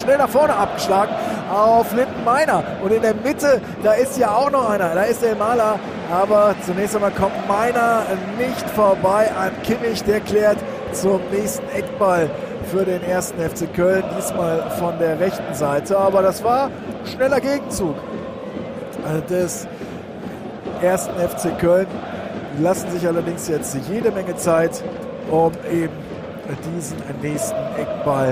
schnell nach vorne abgeschlagen auf Lindenmeiner. Und in der Mitte, da ist ja auch noch einer. Da ist der Maler. Aber zunächst einmal kommt Meiner nicht vorbei an Kimmich. Der klärt zum nächsten Eckball für den 1. FC Köln. Diesmal von der rechten Seite. Aber das war ein schneller Gegenzug des 1. FC Köln. Die lassen sich allerdings jetzt jede Menge Zeit, um eben diesen nächsten Eckball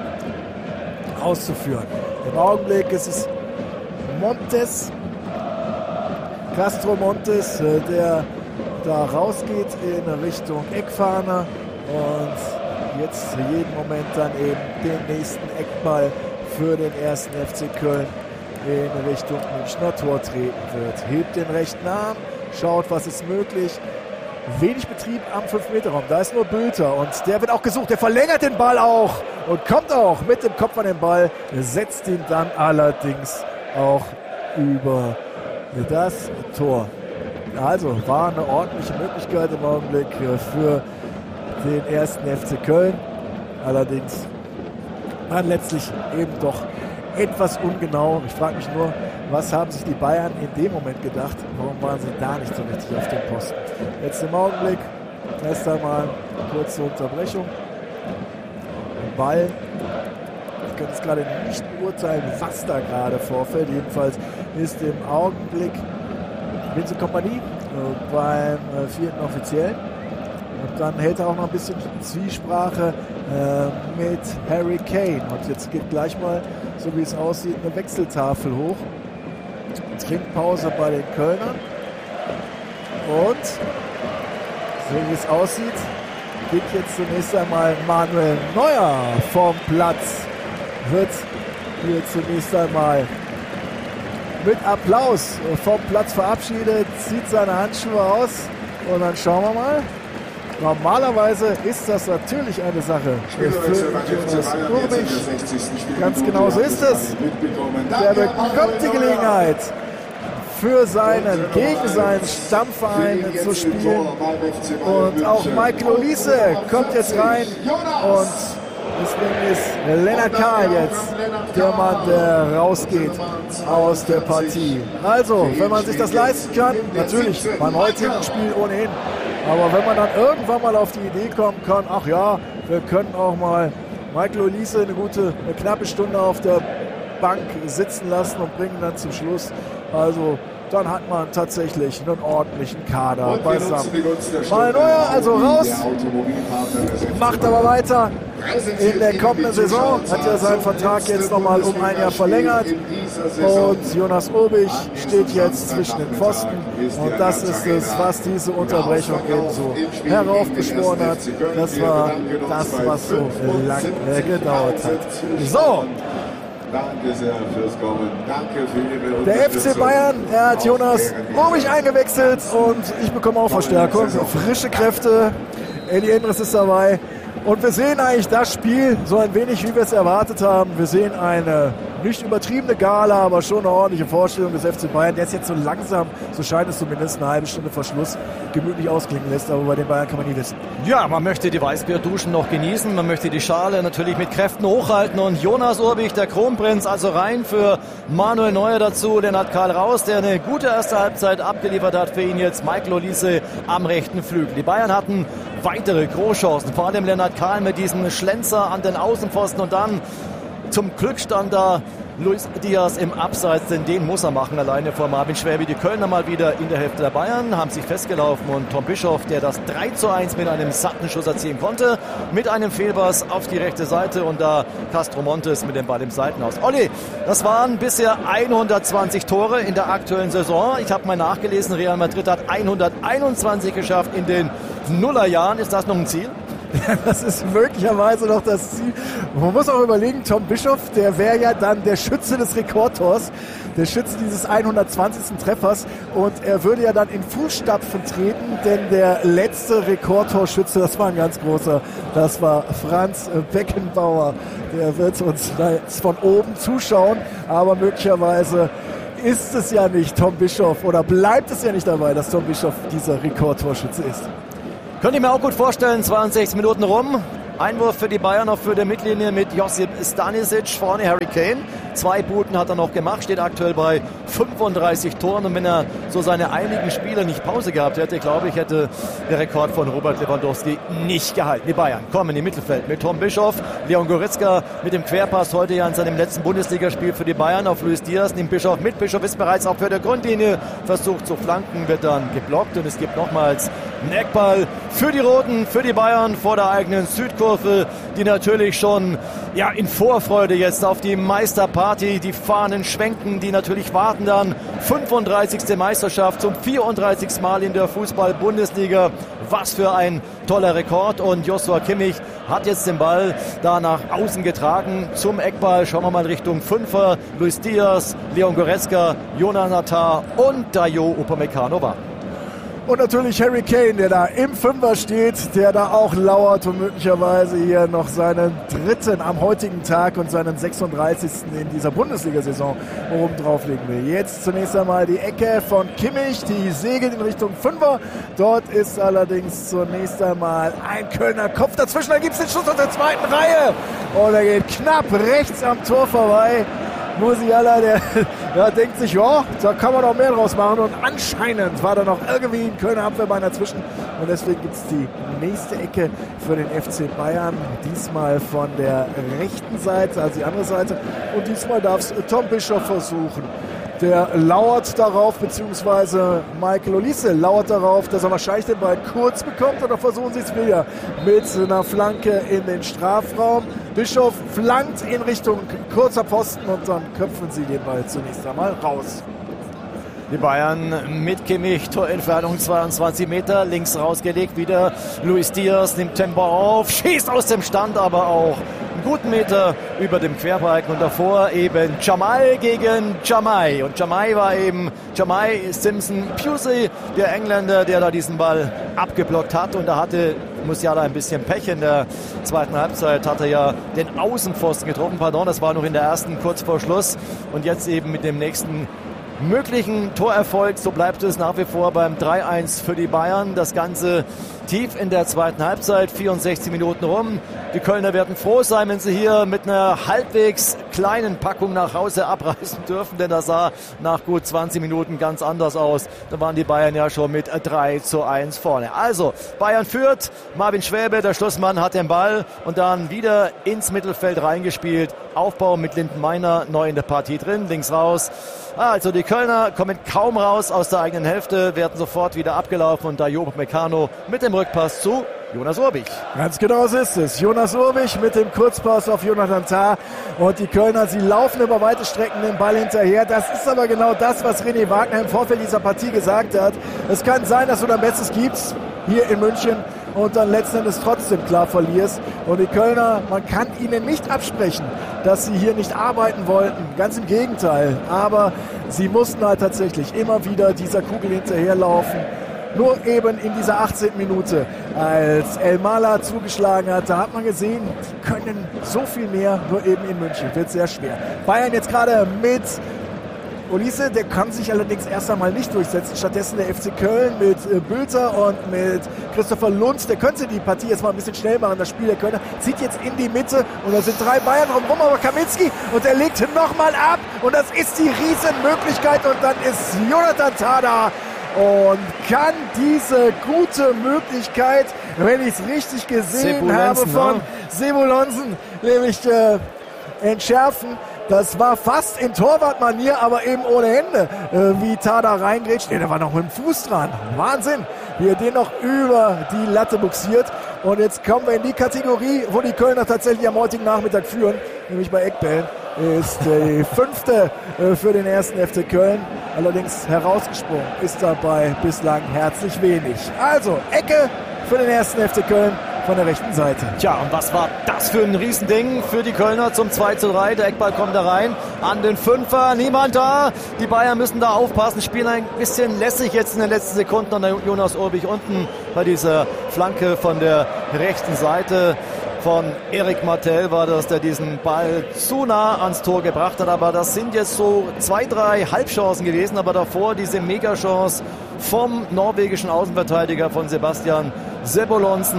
auszuführen. Im Augenblick ist es Montes, Castro Montes, der da rausgeht in Richtung Eckfahne und jetzt jeden Moment dann eben den nächsten Eckball für den 1. FC Köln in Richtung Münchner Tor treten wird. Hebt den rechten Arm, schaut, was ist möglich. Wenig Betrieb am 5-Meter-Raum. Da ist nur Bülter und der wird auch gesucht. Der verlängert den Ball auch und kommt auch mit dem Kopf an den Ball. Setzt ihn dann allerdings auch über das Tor. Also war eine ordentliche Möglichkeit im Augenblick für den 1. FC Köln. Allerdings waren letztlich eben doch etwas ungenau. Ich frage mich nur, was haben sich die Bayern in dem Moment gedacht? Warum waren sie da nicht so richtig auf dem Posten? Jetzt im Augenblick erst einmal kurze Unterbrechung. Ball. Ich kann jetzt gerade nicht beurteilen, was da gerade vorfällt. Jedenfalls ist im Augenblick Vincent Kompany beim 4. Offiziellen. Und dann hält er auch noch ein bisschen Zwiesprache mit Harry Kane. Und jetzt geht gleich mal, so wie es aussieht, eine Wechseltafel hoch. Trinkpause bei den Kölnern. Und so wie es aussieht, geht jetzt zunächst einmal Manuel Neuer vom Platz. Wird hier zunächst einmal mit Applaus vom Platz verabschiedet, zieht seine Handschuhe aus und dann schauen wir mal. Normalerweise ist das natürlich eine Sache für Jonas Urbich. Ganz genau so ist es. Der bekommt die Gelegenheit, für gegen seinen Stammverein zu spielen. Und auch Michael Olise kommt jetzt rein. Und deswegen ist Lennart Kahl jetzt der Mann, der rausgeht aus der Partie. Also, wenn man sich das leisten kann, natürlich beim heutigen Spiel ohnehin. Aber wenn man dann irgendwann mal auf die Idee kommen kann, ach ja, wir können auch mal Michael Olise eine knappe Stunde auf der Bank sitzen lassen und bringen dann zum Schluss. Also dann hat man tatsächlich einen ordentlichen Kader beisammen. Manuel Neuer also raus, macht aber weiter in der kommenden Saison, hat ja seinen Vertrag jetzt nochmal um ein Jahr verlängert und Jonas Urbich steht jetzt zwischen den Pfosten und das ist es, was diese Unterbrechung ebenso heraufbeschworen hat. Das war das, was so lang gedauert hat. So. Danke sehr fürs Kommen. Danke für Ihre Unterstützung. Der FC Bayern, er hat Jonas Urbich eingewechselt und ich bekomme auch Verstärkung. Frische Kräfte. Eddie Endres ist dabei. Und wir sehen eigentlich das Spiel so ein wenig, wie wir es erwartet haben. Wir sehen eine nicht übertriebene Gala, aber schon eine ordentliche Vorstellung des FC Bayern, der es jetzt so langsam, so scheint es zumindest, eine halbe Stunde vor Schluss gemütlich ausklingen lässt. Aber bei den Bayern kann man nie wissen. Ja, man möchte die Weißbierduschen noch genießen. Man möchte die Schale natürlich mit Kräften hochhalten. Und Jonas Urbich, der Kronprinz, also rein für Manuel Neuer dazu. Lennart Kahl raus, der eine gute erste Halbzeit abgeliefert hat. Für ihn jetzt Michael Olise am rechten Flügel. Die Bayern hatten weitere Großchancen. Vor allem Lennart Kahl mit diesem Schlenzer an den Außenpfosten. Und dann zum Glück stand da Luis Diaz im Abseits, denn den muss er machen, alleine vor Marvin Schwäbe. Die Kölner mal wieder in der Hälfte der Bayern, haben sich festgelaufen und Tom Bischoff, der das 3:1 mit einem satten Schuss erzielen konnte, mit einem Fehlpass auf die rechte Seite und da Castro Montes mit dem Ball im Seitenhaus. Olli, das waren bisher 120 Tore in der aktuellen Saison. Ich habe mal nachgelesen, Real Madrid hat 121 geschafft in den Nullerjahren. Ist das noch ein Ziel? Das ist möglicherweise noch das Ziel. Man muss auch überlegen, Tom Bischoff, der wäre ja dann der Schütze des Rekordtors, der Schütze dieses 120. Treffers und er würde ja dann in Fußstapfen treten, denn der letzte Rekordtorschütze, das war ein ganz großer, das war Franz Beckenbauer. Der wird uns von oben zuschauen, aber möglicherweise ist es ja nicht Tom Bischoff oder bleibt es ja nicht dabei, dass Tom Bischoff dieser Rekordtorschütze ist. Könnte ich mir auch gut vorstellen, 62 Minuten rum. Einwurf für die Bayern auf der Mittellinie mit Josip Stanisic, vorne Harry Kane. 2 Buden hat er noch gemacht, steht aktuell bei 35 Toren. Und wenn er so seine einigen Spiele nicht Pause gehabt hätte, glaube ich, hätte der Rekord von Robert Lewandowski nicht gehalten. Die Bayern kommen im Mittelfeld mit Tom Bischoff, Leon Goretzka mit dem Querpass heute ja in seinem letzten Bundesligaspiel für die Bayern auf Luis Diaz, nimmt Bischoff mit. Bischoff ist bereits auf der Grundlinie, versucht zu flanken, wird dann geblockt und es gibt nochmals einen Eckball für die Roten, für die Bayern vor der eigenen Südkurve, die natürlich schon in Vorfreude jetzt auf die Meisterparty, die Fahnen schwenken, die natürlich warten dann. 35. Meisterschaft zum 34. Mal in der Fußball-Bundesliga. Was für ein toller Rekord. Und Joshua Kimmich hat jetzt den Ball da nach außen getragen zum Eckball. Schauen wir mal Richtung Fünfer. Luis Diaz, Leon Goretzka, Jonathan Tah und Dayot Upamecano warten. Und natürlich Harry Kane, der da im Fünfer steht, der da auch lauert und möglicherweise hier noch seinen 3. am heutigen Tag und seinen 36. in dieser Bundesliga-Saison oben drauflegen will. Jetzt zunächst einmal die Ecke von Kimmich, die segelt in Richtung Fünfer. Dort ist allerdings zunächst einmal ein Kölner Kopf dazwischen. Da gibt es den Schuss aus der zweiten Reihe. Und er geht knapp rechts am Tor vorbei. Musiala, der denkt sich, da kann man noch mehr draus machen. Und anscheinend war da noch irgendwie ein Kölner Abwehrbein dazwischen. Und deswegen gibt es die nächste Ecke für den FC Bayern. Diesmal von der rechten Seite, also die andere Seite. Und diesmal darf es Tom Bischoff versuchen. Der lauert darauf, beziehungsweise Michael Olise lauert darauf, dass er wahrscheinlich den Ball kurz bekommt. Oder versuchen sie es wieder mit einer Flanke in den Strafraum. Bischoff flankt in Richtung kurzer Pfosten und dann köpfen sie den Ball zunächst einmal raus. Die Bayern mit Kimmich, Torentfernung 22 Meter, links rausgelegt, wieder Luis Diaz nimmt Tempo auf, schießt aus dem Stand, aber auch einen guten Meter über dem Querbalken und davor eben Jamal gegen Jamai. Und Jamai war eben Jamai Simpson Pusey, der Engländer, der da diesen Ball abgeblockt hat. Und da hatte Musiala ein bisschen Pech. In der zweiten Halbzeit hat er ja den Außenpfosten getroffen. Das war noch in der ersten kurz vor Schluss. Und jetzt eben mit dem nächsten möglichen Torerfolg, so bleibt es nach wie vor beim 3-1 für die Bayern. Das Ganze tief in der zweiten Halbzeit, 64 Minuten rum. Die Kölner werden froh sein, wenn sie hier mit einer halbwegs kleinen Packung nach Hause abreißen dürfen, denn das sah nach gut 20 Minuten ganz anders aus. Da waren die Bayern ja schon mit 3-1 vorne. Also, Bayern führt, Marvin Schwäbe, der Schlussmann, hat den Ball und dann wieder ins Mittelfeld reingespielt. Aufbau mit Lindenmeiner neu in der Partie drin, links raus. Also die Kölner kommen kaum raus aus der eigenen Hälfte, werden sofort wieder abgelaufen und Dayot Upamecano mit dem Rückpass zu Jonas Urbich. Ganz genau so ist es. Jonas Urbich mit dem Kurzpass auf Jonathan Tah. Und die Kölner, sie laufen über weite Strecken den Ball hinterher. Das ist aber genau das, was René Wagner im Vorfeld dieser Partie gesagt hat. Es kann sein, dass du dein Bestes gibst hier in München und dann letzten Endes trotzdem klar verlierst. Und die Kölner, man kann ihnen nicht absprechen, dass sie hier nicht arbeiten wollten. Ganz im Gegenteil. Aber sie mussten halt tatsächlich immer wieder dieser Kugel hinterherlaufen. Nur eben in dieser 18. Minute, als El Mala zugeschlagen hat, da hat man gesehen, die können so viel mehr, nur eben in München wird sehr schwer. Bayern jetzt gerade mit Olise, der kann sich allerdings erst einmal nicht durchsetzen. Stattdessen der FC Köln mit Bülter und mit Christopher Lund. Der könnte die Partie jetzt mal ein bisschen schnell machen. Das Spiel der Kölner zieht jetzt in die Mitte und da sind 3 Bayern drumherum, aber Kaminski und er legt nochmal ab und das ist die Riesenmöglichkeit und dann ist Jonathan Tah da und kann diese gute Möglichkeit, wenn ich es richtig gesehen habe, von Sebulonsen nämlich entschärfen. Das war fast in Torwartmanier, aber eben ohne Hände, wie Tah da reingrätscht. Der war noch mit dem Fuß dran. Wahnsinn, wie er den noch über die Latte buxiert. Und jetzt kommen wir in die Kategorie, wo die Kölner tatsächlich am heutigen Nachmittag führen, nämlich bei Eckbällen. Ist die 5. für den ersten FC Köln. Allerdings herausgesprungen ist dabei bislang herzlich wenig. Also Ecke für den ersten FC Köln von der rechten Seite. Tja, und was war das für ein Riesending für die Kölner zum 2:3. Der Eckball kommt da rein an den Fünfer. Niemand da. Die Bayern müssen da aufpassen, spielen ein bisschen lässig jetzt in den letzten Sekunden an der Jonas Urbich unten bei dieser Flanke von der rechten Seite. Von Erik Martel war das, der diesen Ball zu nah ans Tor gebracht hat. Aber das sind jetzt so 2, 3 Halbchancen gewesen. Aber davor diese Megachance vom norwegischen Außenverteidiger von Sebastian Sebulonsen.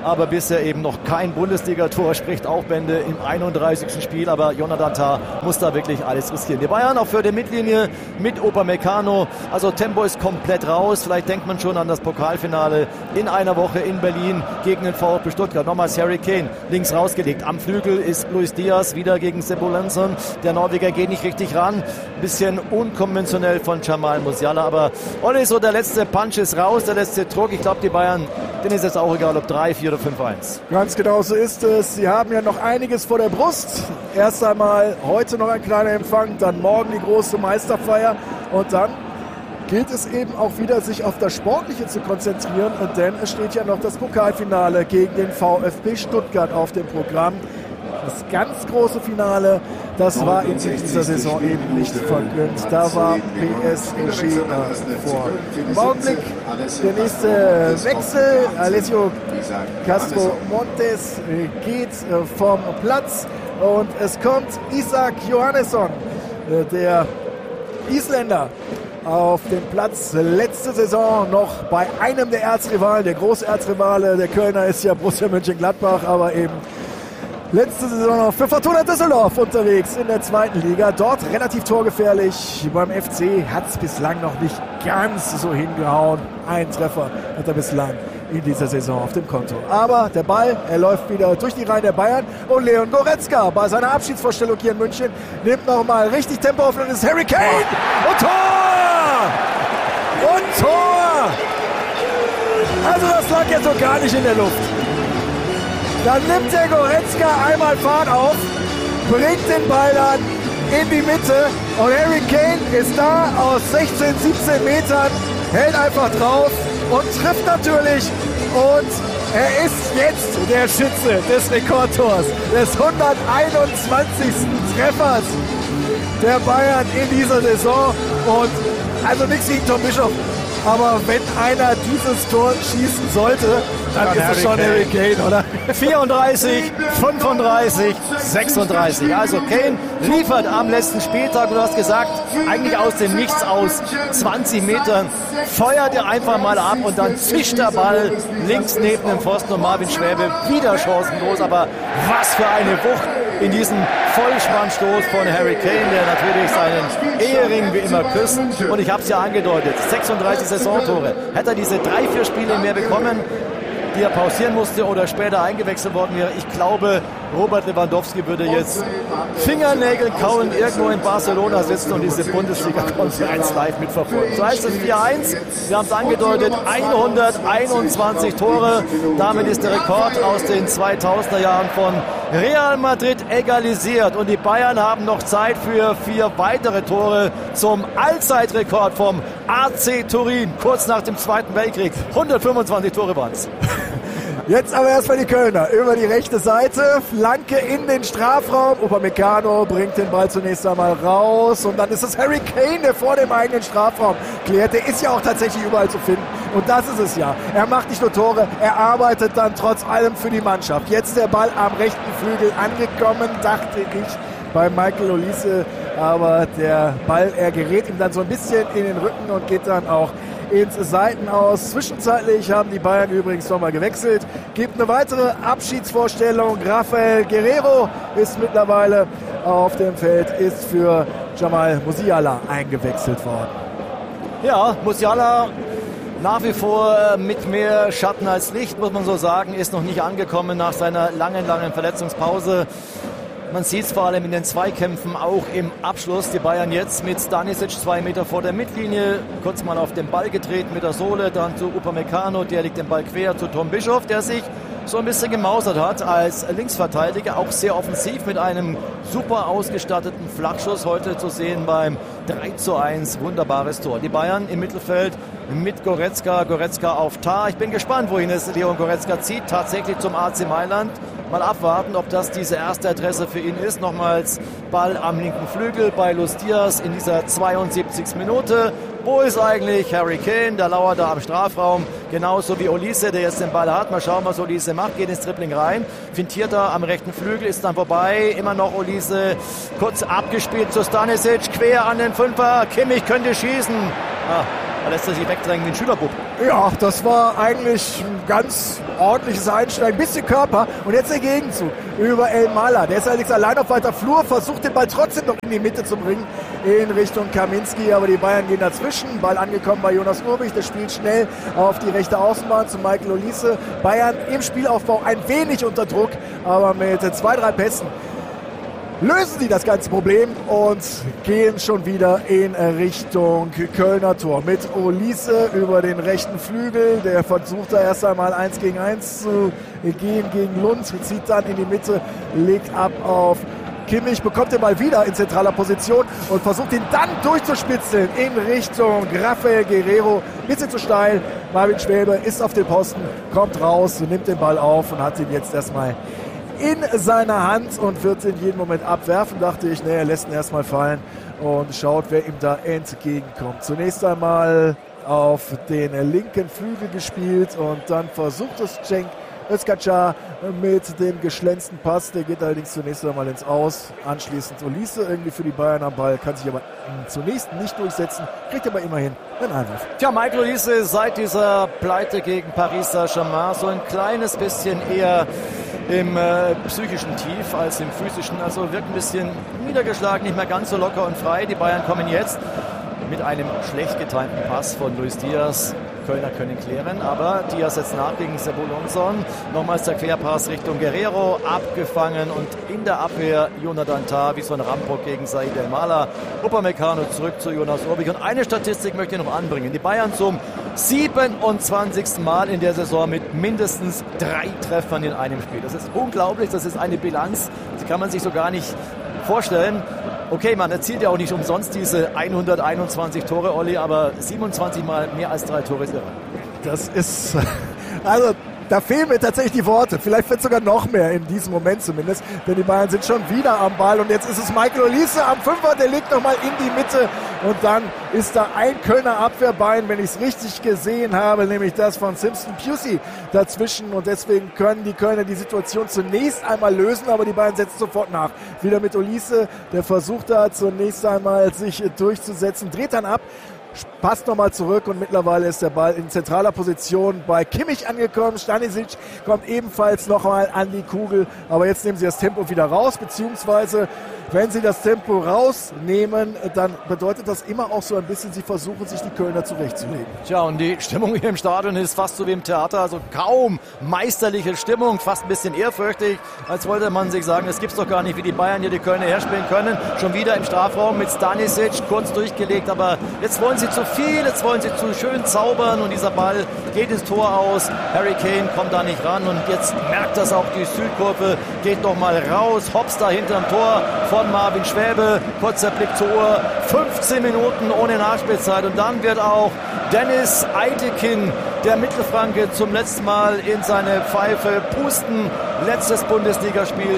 aber bisher eben noch kein Bundesligator, spricht auch Bände im 31. Spiel, aber Jonathan Tah muss da wirklich alles riskieren. Die Bayern auf der Mittellinie mit Upamecano, also Tempo ist komplett raus, vielleicht denkt man schon an das Pokalfinale in einer Woche in Berlin gegen den VfB Stuttgart. Nochmals Harry Kane, links rausgelegt, am Flügel ist Luis Diaz wieder gegen Sebo Lansson, der Norweger geht nicht richtig ran, bisschen unkonventionell von Jamal Musiala, aber Olli, so der letzte Punch ist raus, der letzte Druck, ich glaube die Bayern, denen ist jetzt auch egal, ob 3, 4 oder 5-1. Ganz genau so ist es. Sie haben ja noch einiges vor der Brust. Erst einmal heute noch ein kleiner Empfang, dann morgen die große Meisterfeier und dann gilt es eben auch wieder, sich auf das Sportliche zu konzentrieren, denn es steht ja noch das Pokalfinale gegen den VfB Stuttgart auf dem Programm. Das ganz große Finale, das war in dieser Saison eben nicht vergönnt. Da war PSG vor. Im Augenblick der nächste Wechsel. Alessio Castro Montes geht vom Platz und es kommt Isak Johannesson, der Isländer, auf den Platz. Letzte Saison noch bei einem der Erzrivalen, der große Erzrivale der Kölner ist ja Borussia Mönchengladbach, aber eben letzte Saison noch für Fortuna Düsseldorf unterwegs in der zweiten Liga. Dort relativ torgefährlich. Beim FC hat es bislang noch nicht ganz so hingehauen. Ein Treffer hat er bislang in dieser Saison auf dem Konto. Aber der Ball, er läuft wieder durch die Reihen der Bayern. Und Leon Goretzka bei seiner Abschiedsvorstellung hier in München nimmt nochmal richtig Tempo auf und ist Harry Kane. Und Tor! Und Tor! Also das lag jetzt so gar nicht in der Luft. Dann nimmt der Goretzka einmal Fahrt auf, bringt den Ball dann in die Mitte und Harry Kane ist da aus 16, 17 Metern, hält einfach drauf und trifft natürlich und er ist jetzt der Schütze des Rekordtors, des 121. Treffers der Bayern in dieser Saison und also nichts gegen Tom Bischof. Aber wenn einer dieses Tor schießen sollte, dann ist es schon Harry Kane, oder? 34, 35, 36. Also Kane liefert am letzten Spieltag, du hast gesagt, eigentlich aus dem Nichts aus 20 Metern, feuert er einfach mal ab und dann zischt der Ball links neben dem Pfosten und Marvin Schwäbe wieder chancenlos. Aber was für eine Wucht in diesem Vollspannstoß von Harry Kane, der natürlich seinen Ehering wie immer küsst. Und ich habe es ja angedeutet, 36 Saisontore. Hätte er diese 3-4 Spiele mehr bekommen, die er pausieren musste oder später eingewechselt worden wäre. Ich glaube, Robert Lewandowski würde jetzt Fingernägel kauen, irgendwo in Barcelona sitzen und diese Bundesliga-Konferenz live mitverfolgen. So heißt es 4-1. Wir haben es angedeutet, 121 Tore. Damit ist der Rekord aus den 2000er Jahren von Real Madrid egalisiert. Und die Bayern haben noch Zeit für 4 weitere Tore zum Allzeitrekord vom AC Turin, kurz nach dem Zweiten Weltkrieg. 125 Tore waren es. Jetzt aber erstmal die Kölner über die rechte Seite, Flanke in den Strafraum, Upamecano bringt den Ball zunächst einmal raus und dann ist es Harry Kane, der vor dem eigenen Strafraum klärt. Der ist ja auch tatsächlich überall zu finden und das ist es ja. Er macht nicht nur Tore, er arbeitet dann trotz allem für die Mannschaft. Jetzt der Ball am rechten Flügel angekommen, dachte ich, bei Michael Olise, aber der Ball, er gerät ihm dann so ein bisschen in den Rücken und geht dann auch ins Seitenaus. Zwischenzeitlich haben die Bayern übrigens nochmal gewechselt. Gibt eine weitere Abschiedsvorstellung. Rafael Guerreiro ist mittlerweile auf dem Feld, ist für Jamal Musiala eingewechselt worden. Ja, Musiala nach wie vor mit mehr Schatten als Licht, muss man so sagen, ist noch nicht angekommen nach seiner langen Verletzungspause. Man sieht es vor allem in den Zweikämpfen, auch im Abschluss. Die Bayern jetzt mit Stanisic 2 Meter vor der Mittellinie, kurz mal auf den Ball getreten mit der Sohle, dann zu Upamecano, der legt den Ball quer zu Tom Bischof, der sich so ein bisschen gemausert hat als Linksverteidiger, auch sehr offensiv mit einem super ausgestatteten Flachschuss heute zu sehen beim 3:1, wunderbares Tor. Die Bayern im Mittelfeld mit Goretzka auf Tah. Ich bin gespannt, wohin es Leon Goretzka zieht, tatsächlich zum AC Mailand. Mal abwarten, ob das diese erste Adresse für ihn ist. Nochmals Ball am linken Flügel bei Luis Diaz in dieser 72. Minute. Wo ist eigentlich Harry Kane? Der lauert da am Strafraum. Genauso wie Olise, der jetzt den Ball hat. Mal schauen, was Olise macht. Geht ins Dribbling rein. Fintiert er am rechten Flügel, ist dann vorbei. Immer noch Olise. Kurz abgespielt zu Stanisic. Quer an den Fünfer. Kimmich könnte schießen. Da lässt er sich wegdrängen, den Schülerbub. Ja, das war eigentlich ein ganz ordentliches Einsteigen, ein bisschen Körper und jetzt der Gegenzug über El Mala. Der ist allerdings allein auf weiter Flur, versucht den Ball trotzdem noch in die Mitte zu bringen in Richtung Kaminski, aber die Bayern gehen dazwischen. Ball angekommen bei Jonas Urbich, der spielt schnell auf die rechte Außenbahn zu Michael Olise. Bayern im Spielaufbau ein wenig unter Druck, aber mit 2-3 Pässen lösen sie das ganze Problem und gehen schon wieder in Richtung Kölner Tor. Mit Olise über den rechten Flügel. Der versucht da erst einmal 1 gegen 1 zu gehen gegen Lund. Zieht dann in die Mitte, legt ab auf Kimmich, bekommt den Ball wieder in zentraler Position und versucht ihn dann durchzuspitzeln in Richtung Rafael Guerrero. Bisschen zu steil. Marvin Schwäbe ist auf dem Posten, kommt raus, nimmt den Ball auf und hat ihn jetzt erstmal in seiner Hand und wird in jedem Moment abwerfen, dachte ich. Nee, er lässt ihn erstmal fallen und schaut, wer ihm da entgegenkommt. Zunächst einmal auf den linken Flügel gespielt und dann versucht es Cenk Özkacar mit dem geschlänzten Pass. Der geht allerdings zunächst einmal ins Aus. Anschließend Olise irgendwie für die Bayern am Ball, kann sich aber zunächst nicht durchsetzen, kriegt aber immerhin einen Einwurf. Tja, Michael Olise seit dieser Pleite gegen Paris Saint-Germain so ein kleines bisschen eher im psychischen Tief als im physischen. Also wirkt ein bisschen niedergeschlagen, nicht mehr ganz so locker und frei. Die Bayern kommen jetzt mit einem schlecht getimten Pass von Luis Diaz. Kölner können klären, aber Diaz setzt nach gegen Sebulonson. Nochmals der Querpass Richtung Guerrero, abgefangen und in der Abwehr Jonathan Tah wie so ein Rambock gegen Said El Mala. Upamecano zurück zu Jonas Urbich. Und eine Statistik möchte ich noch anbringen. Die Bayern zum 27. Mal in der Saison mit mindestens 3 Treffern in einem Spiel. Das ist unglaublich, das ist eine Bilanz, die kann man sich so gar nicht vorstellen. Okay, man erzielt ja auch nicht umsonst diese 121 Tore, Olli, aber 27 Mal mehr als 3 Tore ist irre. Das ist, also da fehlen mir tatsächlich die Worte. Vielleicht wird es sogar noch mehr in diesem Moment zumindest, denn die Bayern sind schon wieder am Ball und jetzt ist es Michael Olise am Fünfer, der legt nochmal in die Mitte und dann ist da ein Kölner Abwehrbein, wenn ich es richtig gesehen habe, nämlich das von Simpson Pusey dazwischen und deswegen können die Kölner die Situation zunächst einmal lösen, aber die Bayern setzen sofort nach. Wieder mit Olise, der versucht da zunächst einmal sich durchzusetzen, dreht dann ab, passt nochmal zurück und mittlerweile ist der Ball in zentraler Position bei Kimmich angekommen. Stanisic kommt ebenfalls nochmal an die Kugel, aber jetzt nehmen sie das Tempo wieder raus, beziehungsweise wenn sie das Tempo rausnehmen, dann bedeutet das immer auch so ein bisschen, sie versuchen sich die Kölner zurechtzulegen. Tja, und die Stimmung hier im Stadion ist fast so wie im Theater, also kaum meisterliche Stimmung, fast ein bisschen ehrfürchtig, als wollte man sich sagen, es gibt's doch gar nicht, wie die Bayern hier die Kölner herspielen können. Schon wieder im Strafraum mit Stanisic, kurz durchgelegt, aber jetzt wollen sie zu viel, jetzt wollen sie zu schön zaubern und dieser Ball geht ins Tor aus. Harry Kane kommt da nicht ran und jetzt merkt das auch die Südkurve, geht doch mal raus, hops da hinterm Tor von Marvin Schwäbe, kurzer Blick zur Uhr, 15 Minuten ohne Nachspielzeit und dann wird auch Dennis Eitekin, der Mittelfranke, zum letzten Mal in seine Pfeife pusten. Letztes Bundesligaspiel,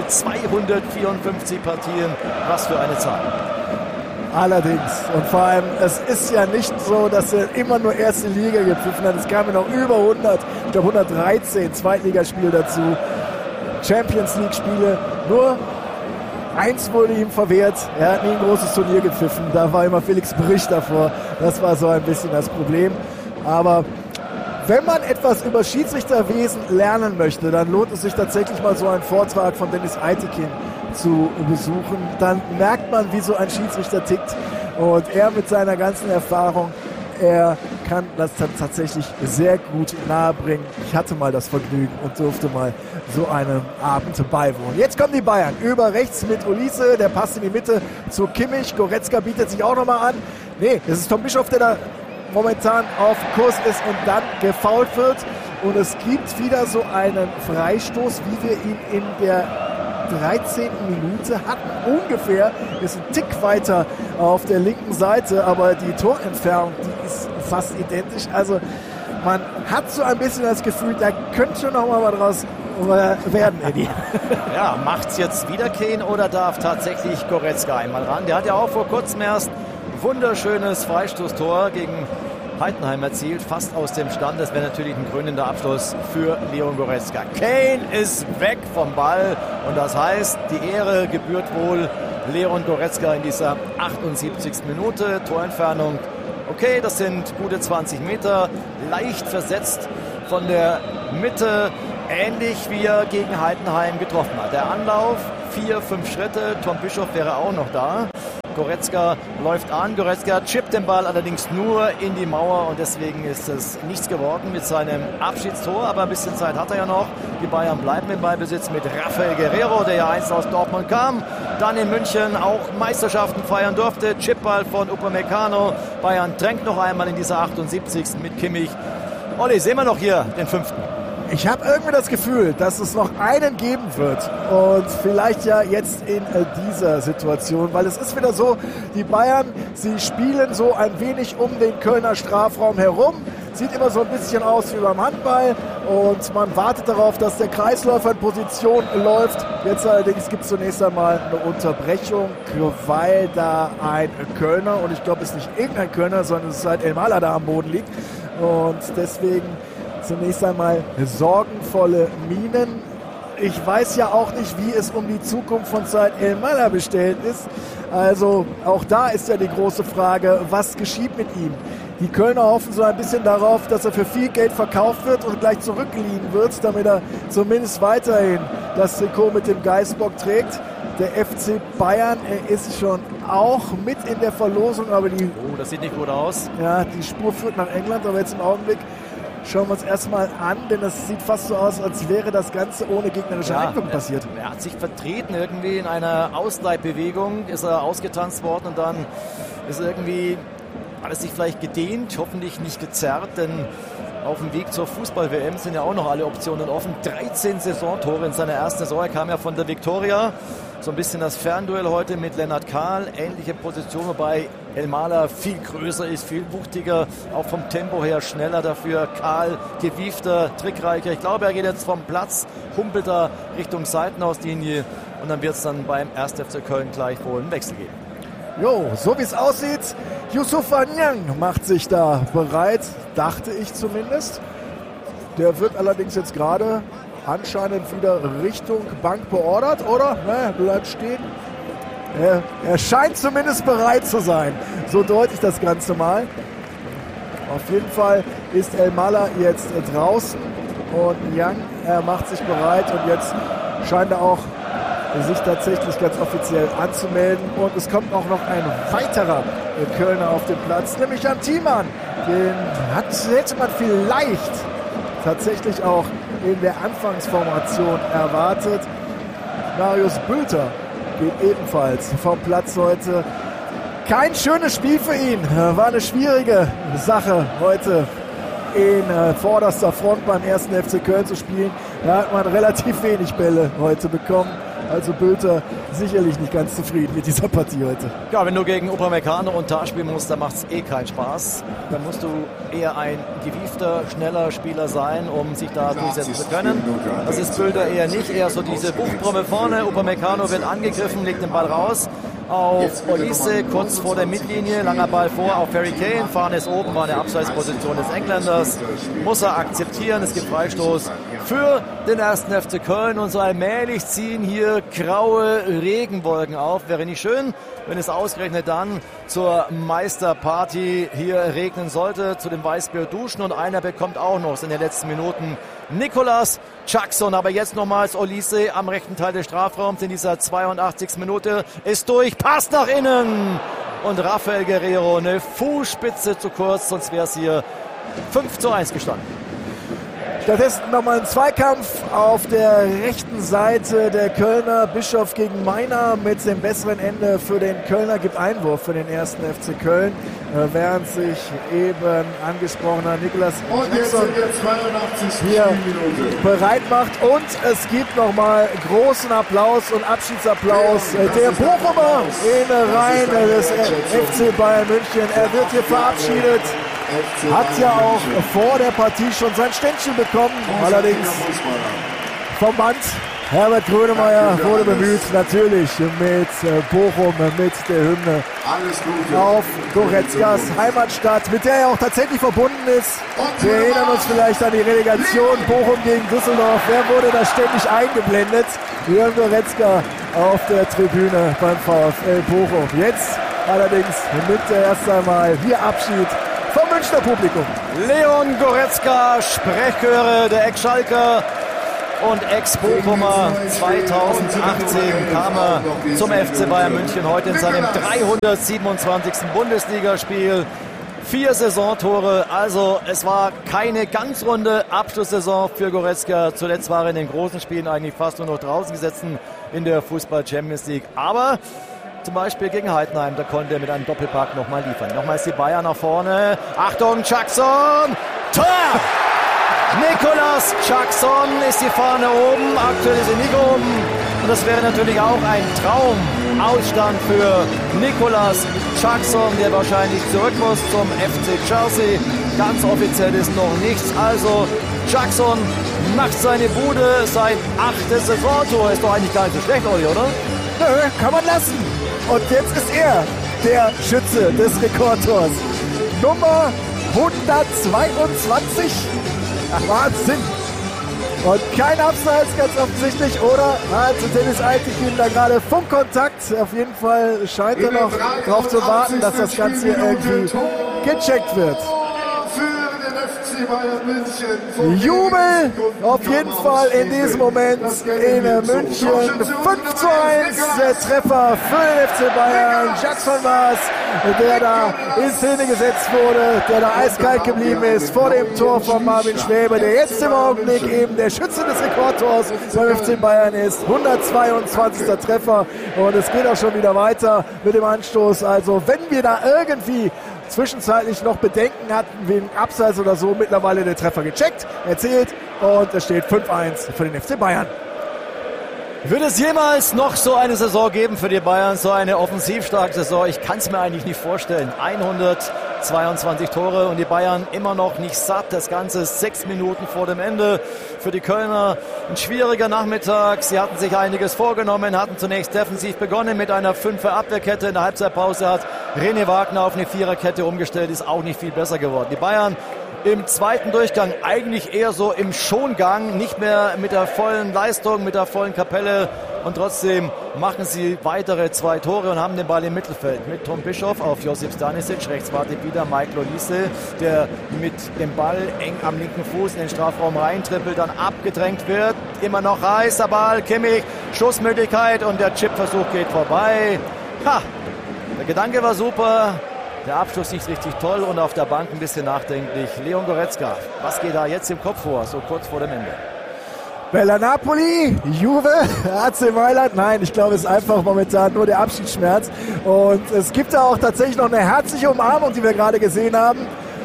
254 Partien, was für eine Zahl. Allerdings. Und vor allem, es ist ja nicht so, dass er immer nur erste Liga gepfiffen hat. Es kamen noch über 100, ich glaube 113 Zweitligaspiele dazu. Champions League Spiele. Nur 1 wurde ihm verwehrt. Er hat nie ein großes Turnier gepfiffen. Da war immer Felix Brüch davor. Das war so ein bisschen das Problem. Aber wenn man etwas über Schiedsrichterwesen lernen möchte, dann lohnt es sich tatsächlich mal so einen Vortrag von Dennis Eitekin zu besuchen. Dann merkt man, wie so ein Schiedsrichter tickt. Und er mit seiner ganzen Erfahrung, er kann das tatsächlich sehr gut nahebringen. Ich hatte mal das Vergnügen und durfte mal so einem Abend beiwohnen. Jetzt kommen die Bayern über rechts mit Olise, der passt in die Mitte zu Kimmich. Goretzka bietet sich auch nochmal an. Nee, es ist Tom Bischoff, der da momentan auf Kurs ist und dann gefoult wird. Und es gibt wieder so einen Freistoß, wie wir ihn in der 13. Minute hatten. Ungefähr ist ein Tick weiter auf der linken Seite, aber die Torentfernung, die ist fast identisch. Also man hat so ein bisschen das Gefühl, da könnte schon noch mal was draus werden, Eddie. Ja, macht's jetzt wieder Kane oder darf tatsächlich Goretzka einmal ran? Der hat ja auch vor kurzem erst wunderschönes Freistoßtor gegen Heidenheim erzielt, fast aus dem Stand. Das wäre natürlich ein krönender Abschluss für Leon Goretzka. Kane ist weg vom Ball und das heißt, die Ehre gebührt wohl Leon Goretzka in dieser 78. Minute. Torentfernung Okay, das sind gute 20 Meter, leicht versetzt von der Mitte, ähnlich wie er gegen Heidenheim getroffen hat. Der Anlauf, 4-5 Schritte, Tom Bischoff wäre auch noch da. Goretzka läuft an, Goretzka chippt den Ball allerdings nur in die Mauer und deswegen ist es nichts geworden mit seinem Abschiedstor, aber ein bisschen Zeit hat er ja noch. Die Bayern bleiben im Ballbesitz mit Rafael Guerreiro, der ja einst aus Dortmund kam, dann in München auch Meisterschaften feiern durfte. Chipball von Upamecano, Bayern drängt noch einmal in dieser 78. mit Kimmich. Olli, sehen wir noch hier den 5. Ich habe irgendwie das Gefühl, dass es noch einen geben wird und vielleicht ja jetzt in dieser Situation, weil es ist wieder so, die Bayern, sie spielen so ein wenig um den Kölner Strafraum herum, sieht immer so ein bisschen aus wie beim Handball und man wartet darauf, dass der Kreisläufer in Position läuft. Jetzt allerdings gibt es zunächst einmal eine Unterbrechung, weil da ein Kölner, und ich glaube es ist nicht irgendein Kölner, sondern es ist halt Elmalah da am Boden liegt und deswegen zunächst einmal sorgenvolle Mienen. Ich weiß ja auch nicht, wie es um die Zukunft von Said Elmalah bestellt ist. Also auch da ist ja die große Frage, was geschieht mit ihm? Die Kölner hoffen so ein bisschen darauf, dass er für viel Geld verkauft wird und gleich zurückgeliehen wird, damit er zumindest weiterhin das Trikot mit dem Geißbock trägt. Der FC Bayern, er ist schon auch mit in der Verlosung, aber die... Oh, das sieht nicht gut aus. Ja, die Spur führt nach England, aber jetzt im Augenblick schauen wir uns erstmal an, denn das sieht fast so aus, als wäre das Ganze ohne gegnerische Einwirkung passiert. Er hat sich vertreten irgendwie in einer Ausleihbewegung, ist er ausgetanzt worden und dann ist irgendwie alles sich vielleicht gedehnt, hoffentlich nicht gezerrt, denn auf dem Weg zur Fußball-WM sind ja auch noch alle Optionen offen. 13 Saisontore in seiner ersten Saison, er kam ja von der Viktoria. So ein bisschen das Fernduell heute mit Lennart Kahl, ähnliche Position, wobei Elmalah viel größer ist, viel wuchtiger, auch vom Tempo her schneller dafür. Kahl gewiefter, trickreicher. Ich glaube, er geht jetzt vom Platz, humpelt da Richtung Seitenauslinie und dann wird es dann beim 1. FC Köln gleich wohl einen Wechsel geben. Jo, so wie es aussieht, Youssoufa Niang macht sich da bereit, dachte ich zumindest. Der wird allerdings jetzt gerade anscheinend wieder Richtung Bank beordert, oder? Ne, bleibt stehen. Er scheint zumindest bereit zu sein. So deute ich das Ganze mal. Auf jeden Fall ist Elmalah jetzt draußen und Niang, er macht sich bereit und jetzt scheint er auch sich tatsächlich ganz offiziell anzumelden. Und es kommt auch noch ein weiterer Kölner auf den Platz, nämlich Jan Thiemann. Den hätte man vielleicht tatsächlich auch in der Anfangsformation erwartet. Marius Bülter geht ebenfalls vom Platz heute. Kein schönes Spiel für ihn. War eine schwierige Sache heute in vorderster Front beim 1. FC Köln zu spielen. Da hat man relativ wenig Bälle heute bekommen. Also Bülter sicherlich nicht ganz zufrieden mit dieser Partie heute. Ja, wenn du gegen Upamecano und Tar spielen musst, dann macht es keinen Spaß. Dann musst du eher ein gewiefter, schneller Spieler sein, um sich da durchsetzen zu können. Das ist Bülter eher nicht, eher so diese Wuchtbrumme vorne. Upamecano wird angegriffen, legt den Ball raus auf Olise, kurz vor der Mittellinie, langer Ball vor auf Harry Kane, Fahne ist oben, war eine Abseitsposition des Engländers, muss er akzeptieren, es gibt Freistoß für den 1. FC Köln und so allmählich ziehen hier graue Regenwolken auf. Wäre nicht schön, wenn es ausgerechnet dann zur Meisterparty hier regnen sollte, zu dem Weißbier duschen und einer bekommt auch noch in den letzten Minuten Nicolas Jackson, aber jetzt nochmals Olise am rechten Teil des Strafraums in dieser 82. Minute ist durch, passt nach innen und Rafael Guerreiro eine Fußspitze zu kurz, sonst wäre es hier 5:1 gestanden. Stattdessen nochmal ein Zweikampf auf der rechten Seite der Kölner. Bischoff gegen Meiner mit dem besseren Ende für den Kölner, gibt Einwurf für den 1. FC Köln, während sich eben angesprochener Nicolas Jackson hier bereit macht. Und es gibt nochmal großen Applaus und Abschiedsapplaus der Bochumer in Reihen des FC Bayern München. Er wird hier verabschiedet. Hat ja auch vor der Partie schon sein Ständchen bekommen, allerdings vom Band. Herbert Grönemeyer wurde bemüht, natürlich mit Bochum, mit der Hymne auf Goretzkas Heimatstadt, mit der er auch tatsächlich verbunden ist. Wir erinnern uns vielleicht an die Relegation Bochum gegen Düsseldorf. Wer wurde da ständig eingeblendet? Jürgen Goretzka auf der Tribüne beim VfL Bochum. Jetzt Allerdings nimmt er erst einmal hier Abschied vom Münchner Publikum. Leon Goretzka, Sprechchöre der Ex-Schalker und Ex-Bochumer. 2018 kam er zum FC Bayern München, heute in seinem 327. Bundesligaspiel. 4 Saisontore, also es war keine ganz runde Abschlusssaison für Goretzka. Zuletzt war er in den großen Spielen eigentlich fast nur noch draußen gesessen in der Fußball-Champions League. Aber zum Beispiel gegen Heidenheim, da konnte er mit einem Doppelpack nochmal liefern. Nochmal ist die Bayern nach vorne. Achtung, Jackson! Tor! Nicolas Jackson ist die Fahne oben. Aktuell ist sie nicht oben. Und das wäre natürlich auch ein Traumausstand für Nicolas Jackson, der wahrscheinlich zurück muss zum FC Chelsea. Ganz offiziell ist noch nichts. Also Jackson macht seine Bude, sein 8. Saisontor. Ist doch eigentlich gar nicht so schlecht, Olli, oder? Nö, kann man lassen. Und jetzt ist er der Schütze des Rekordtors. Nummer 122. Wahnsinn. Und kein Abseits, ganz offensichtlich, oder? Hat Dennis Eitekin da gerade Funkkontakt. Auf jeden Fall scheint er noch darauf zu warten, dass das Ganze hier irgendwie gecheckt wird. Jubel auf jeden Fall in diesem Moment in München. 5:1 der Treffer für den FC Bayern. Jackson war es, der da in Szene gesetzt wurde, der da eiskalt geblieben ist vor dem Tor von Marvin Schwäbe, der jetzt im Augenblick eben der Schütze des Rekordtors beim FC Bayern ist. 122. Treffer und es geht auch schon wieder weiter mit dem Anstoß. Also wenn wir da irgendwie zwischenzeitlich noch Bedenken hatten wegen Abseits oder so, mittlerweile der Treffer gecheckt, erzählt und es steht 5:1 für den FC Bayern. Wird es jemals noch so eine Saison geben für die Bayern, so eine offensivstarke Saison? Ich kann es mir eigentlich nicht vorstellen. 122 Tore und die Bayern immer noch nicht satt. Das Ganze 6 Minuten vor dem Ende. Für die Kölner ein schwieriger Nachmittag. Sie hatten sich einiges vorgenommen, hatten zunächst defensiv begonnen mit einer 5er Abwehrkette. In der Halbzeitpause hat René Wagner auf eine 4er-Kette umgestellt, ist auch nicht viel besser geworden. Die Bayern im zweiten Durchgang eigentlich eher so im Schongang, nicht mehr mit der vollen Leistung, mit der vollen Kapelle und trotzdem machen sie weitere 2 Tore und haben den Ball im Mittelfeld mit Tom Bischoff auf Josip Stanisic, rechts wartet wieder Mike Olise, der mit dem Ball eng am linken Fuß in den Strafraum reintrippelt, dann abgedrängt wird, immer noch heißer Ball, Kimmich, Schussmöglichkeit und der Chipversuch geht vorbei. Ha! Der Gedanke war super. Der Abschluss nicht richtig toll und auf der Bank ein bisschen nachdenklich. Leon Goretzka, was geht da jetzt im Kopf vor, so kurz vor dem Ende? Bella Napoli, Juve, AC Mailand. Nein, ich glaube, es ist einfach momentan nur der Abschiedsschmerz. Und es gibt da auch tatsächlich noch eine herzliche Umarmung, die wir gerade gesehen haben.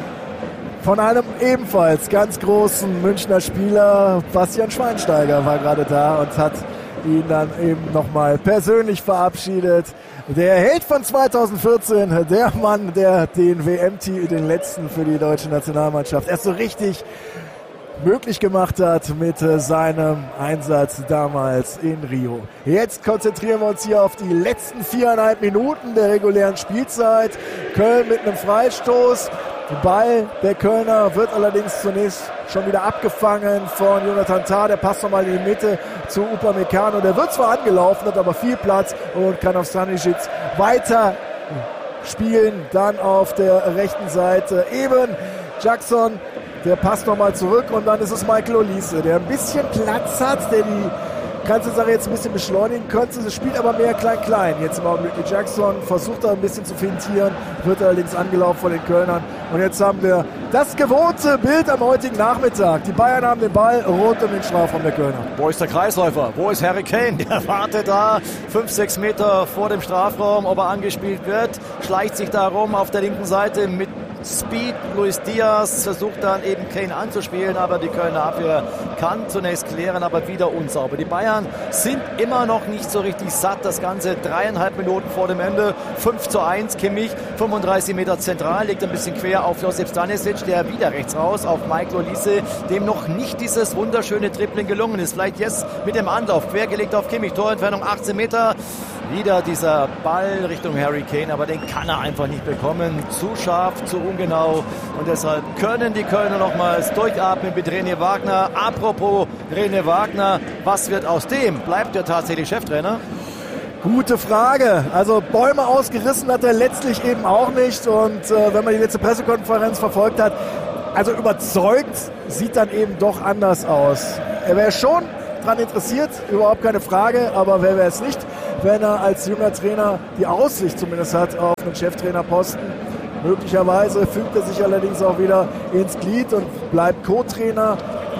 Von einem ebenfalls ganz großen Münchner Spieler. Bastian Schweinsteiger war gerade da und hat ihn dann eben nochmal persönlich verabschiedet. Der Held von 2014, der Mann, der den WM-Titel, den letzten für die deutsche Nationalmannschaft, erst so richtig möglich gemacht hat mit seinem Einsatz damals in Rio. Jetzt konzentrieren wir uns hier auf die letzten 4,5 Minuten der regulären Spielzeit. Köln mit einem Freistoß. Ball der Kölner wird allerdings zunächst schon wieder abgefangen von Jonathan Tah. Der passt nochmal in die Mitte zu Upamecano. Der wird zwar angelaufen, hat aber viel Platz und kann auf Stanisic weiter spielen. Dann auf der rechten Seite eben Jackson. Der passt nochmal zurück und dann ist es Michael Olise, der ein bisschen Platz hat, der die ganze Sache jetzt ein bisschen beschleunigen könnte. Es spielt aber mehr Klein-Klein. Jetzt im Augenblick mit Jackson, versucht da ein bisschen zu fintieren, wird allerdings angelaufen von den Kölnern. Und jetzt haben wir das gewohnte Bild am heutigen Nachmittag. Die Bayern haben den Ball rund um den Strafraum der Kölner. Wo ist der Kreisläufer? Wo ist Harry Kane? Der wartet da 5-6 Meter vor dem Strafraum, ob er angespielt wird. Schleicht sich da rum auf der linken Seite mit Speed. Luis Diaz versucht dann eben Kane anzuspielen, aber die Kölner Abwehr kann zunächst klären, aber wieder unsauber. Die Bayern sind immer noch nicht so richtig satt. Das Ganze 3,5 Minuten vor dem Ende. 5:1. Kimmich 35 Meter zentral, legt ein bisschen quer auf Josip Stanisic, der wieder rechts raus auf Michael Olise, dem noch nicht dieses wunderschöne Dribbling gelungen ist. Vielleicht jetzt mit dem Anlauf, quergelegt auf Kimmich, Torentfernung 18 Meter. Wieder dieser Ball Richtung Harry Kane, aber den kann er einfach nicht bekommen. Zu scharf, zu ungenau. Und deshalb können die Kölner nochmals durchatmen mit René Wagner. Apropos René Wagner, was wird aus dem? Bleibt er tatsächlich Cheftrainer? Gute Frage. Also Bäume ausgerissen hat er letztlich eben auch nicht. Und wenn man die letzte Pressekonferenz verfolgt hat, also überzeugt sieht dann eben doch anders aus. Er wäre schon daran interessiert, überhaupt keine Frage, aber wer wäre es nicht, wenn er als junger Trainer die Aussicht zumindest hat auf einen Cheftrainerposten. Möglicherweise fügt er sich allerdings auch wieder ins Glied und bleibt Co-Trainer.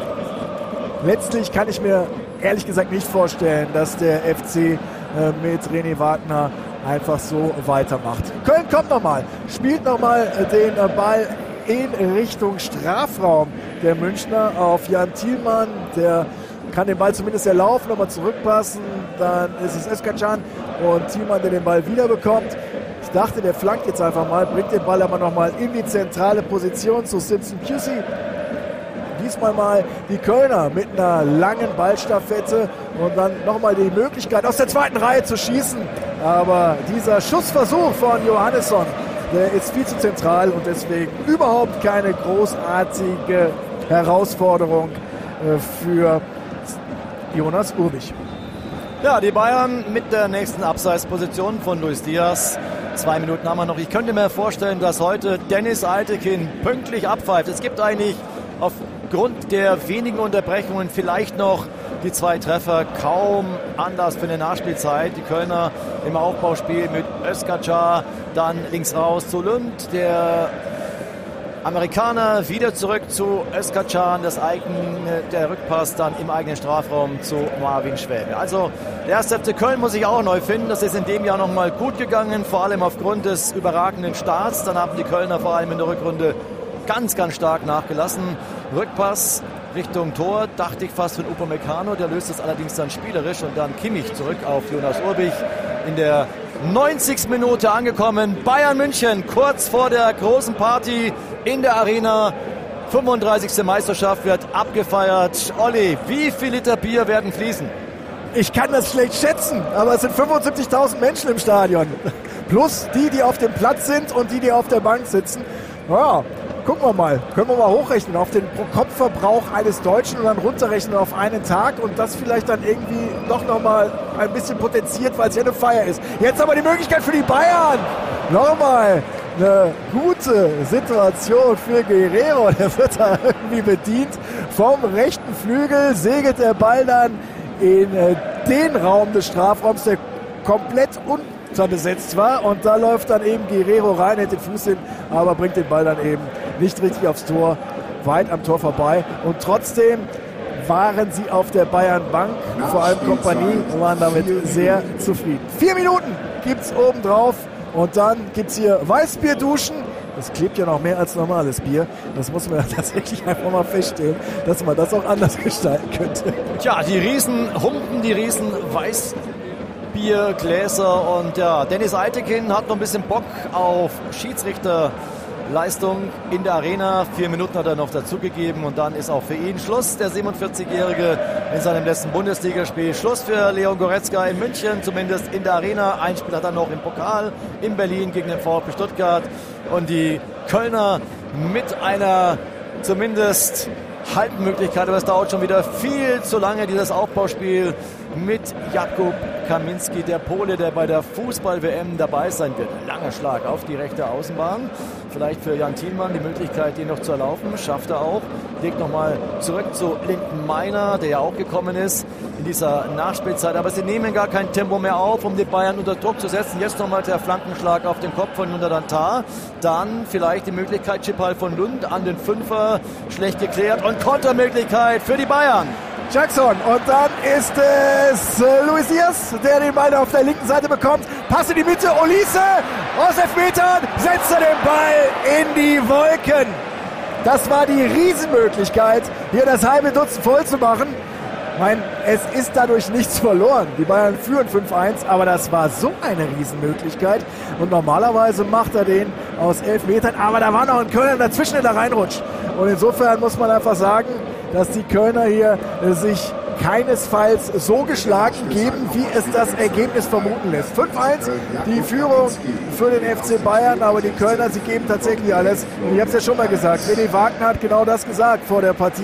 Letztlich kann ich mir ehrlich gesagt nicht vorstellen, dass der FC mit René Wagner einfach so weitermacht. Köln kommt nochmal, spielt nochmal den Ball in Richtung Strafraum der Münchner auf Jan Thielmann, der kann den Ball zumindest erlaufen, nochmal zurückpassen, dann ist es Özcan und Thielmann, der den Ball wieder bekommt. Ich dachte, der flankt jetzt einfach mal, bringt den Ball aber nochmal in die zentrale Position zu Simpson Pusey. Diesmal mal die Kölner mit einer langen Ballstaffette und dann nochmal die Möglichkeit, aus der zweiten Reihe zu schießen. Aber dieser Schussversuch von Johannesson, der ist viel zu zentral und deswegen überhaupt keine großartige Herausforderung für Jonas Urbich. Ja, die Bayern mit der nächsten Abseitsposition von Luis Diaz. 2 Minuten haben wir noch. Ich könnte mir vorstellen, dass heute Dennis Eitekin pünktlich abpfeift. Es gibt eigentlich aufgrund der wenigen Unterbrechungen vielleicht noch die 2 Treffer, kaum Anlass für eine Nachspielzeit. Die Kölner im Aufbauspiel mit Özcan, dann links raus zu Lund, der Amerikaner wieder zurück zu Özcan, der Rückpass dann im eigenen Strafraum zu Marvin Schwäbe. Also der 1. FC Köln muss sich auch neu finden. Das ist in dem Jahr nochmal gut gegangen, vor allem aufgrund des überragenden Starts. Dann haben die Kölner vor allem in der Rückrunde ganz, ganz stark nachgelassen. Rückpass Richtung Tor, dachte ich fast von Upamecano, der löst es allerdings dann spielerisch und dann Kimmich zurück auf Jonas Urbich in der 90. Minute angekommen. Bayern München kurz vor der großen Party in der Arena. 35. Meisterschaft wird abgefeiert. Olli, wie viel Liter Bier werden fließen? Ich kann das schlecht schätzen, aber es sind 75.000 Menschen im Stadion. Plus die auf dem Platz sind und die auf der Bank sitzen. Ja, gucken wir mal. Können wir mal hochrechnen auf den Pro-Kopf-Verbrauch eines Deutschen und dann runterrechnen auf einen Tag und das vielleicht dann irgendwie doch nochmal ein bisschen potenziert, weil es ja eine Feier ist. Jetzt aber die Möglichkeit für die Bayern. Nochmal eine gute Situation für Guerrero. Der wird da irgendwie bedient. Vom rechten Flügel segelt der Ball dann in den Raum des Strafraums, der komplett unterbesetzt war. Und da läuft dann eben Guerrero rein, hält den Fuß hin, aber bringt den Ball dann eben nicht richtig aufs Tor, weit am Tor vorbei. Und trotzdem waren sie auf der Bayern-Bank, vor allem Kompanie, waren damit sehr zufrieden. 4 Minuten gibt es obendrauf und dann gibt es hier Weißbierduschen. Das klebt ja noch mehr als normales Bier. Das muss man tatsächlich einfach mal feststellen, dass man das auch anders gestalten könnte. Tja, die Riesenhumpen, die Riesenweißbiergläser und ja, Dennis Eitekin hat noch ein bisschen Bock auf Schiedsrichterleistung in der Arena. 4 Minuten hat er noch dazugegeben und dann ist auch für ihn Schluss. Der 47-Jährige in seinem letzten Bundesligaspiel. Schluss für Leon Goretzka in München, zumindest in der Arena. Ein Spiel hat er noch im Pokal in Berlin gegen den VfB Stuttgart. Und die Kölner mit einer zumindest halben Möglichkeit, aber es dauert schon wieder viel zu lange, dieses Aufbauspiel mit Jakub Kaminski, der Pole, der bei der Fußball-WM dabei sein wird. Langer Schlag auf die rechte Außenbahn. Vielleicht für Jan Thielmann die Möglichkeit, den noch zu erlaufen. Schafft er auch. Legt nochmal zurück zu Linden Meiner, der ja auch gekommen ist in dieser Nachspielzeit. Aber sie nehmen gar kein Tempo mehr auf, um die Bayern unter Druck zu setzen. Jetzt nochmal der Flankenschlag auf den Kopf von Jonathan Tah. Dann vielleicht die Möglichkeit, Chipal von Lund an den Fünfer. Schlecht geklärt und Kontermöglichkeit für die Bayern. Jackson und dann ist es Luis Diaz, der den Ball auf der linken Seite bekommt. Pass in die Mitte, Olise aus Elfmetern, setzt er den Ball in die Wolken. Das war die Riesenmöglichkeit, hier das halbe Dutzend voll zu machen. Ich meine, es ist dadurch nichts verloren. Die Bayern führen 5-1, aber das war so eine Riesenmöglichkeit. Und normalerweise macht er den aus 11 Metern, aber da war noch ein Kölner dazwischen, der da reinrutscht. Und insofern muss man einfach sagen, dass die Kölner hier sich keinesfalls so geschlagen geben, wie es das Ergebnis vermuten lässt. 5-1, die Führung für den FC Bayern, aber die Kölner, sie geben tatsächlich alles. Und ich habe es ja schon mal gesagt, René Wagner hat genau das gesagt vor der Partie.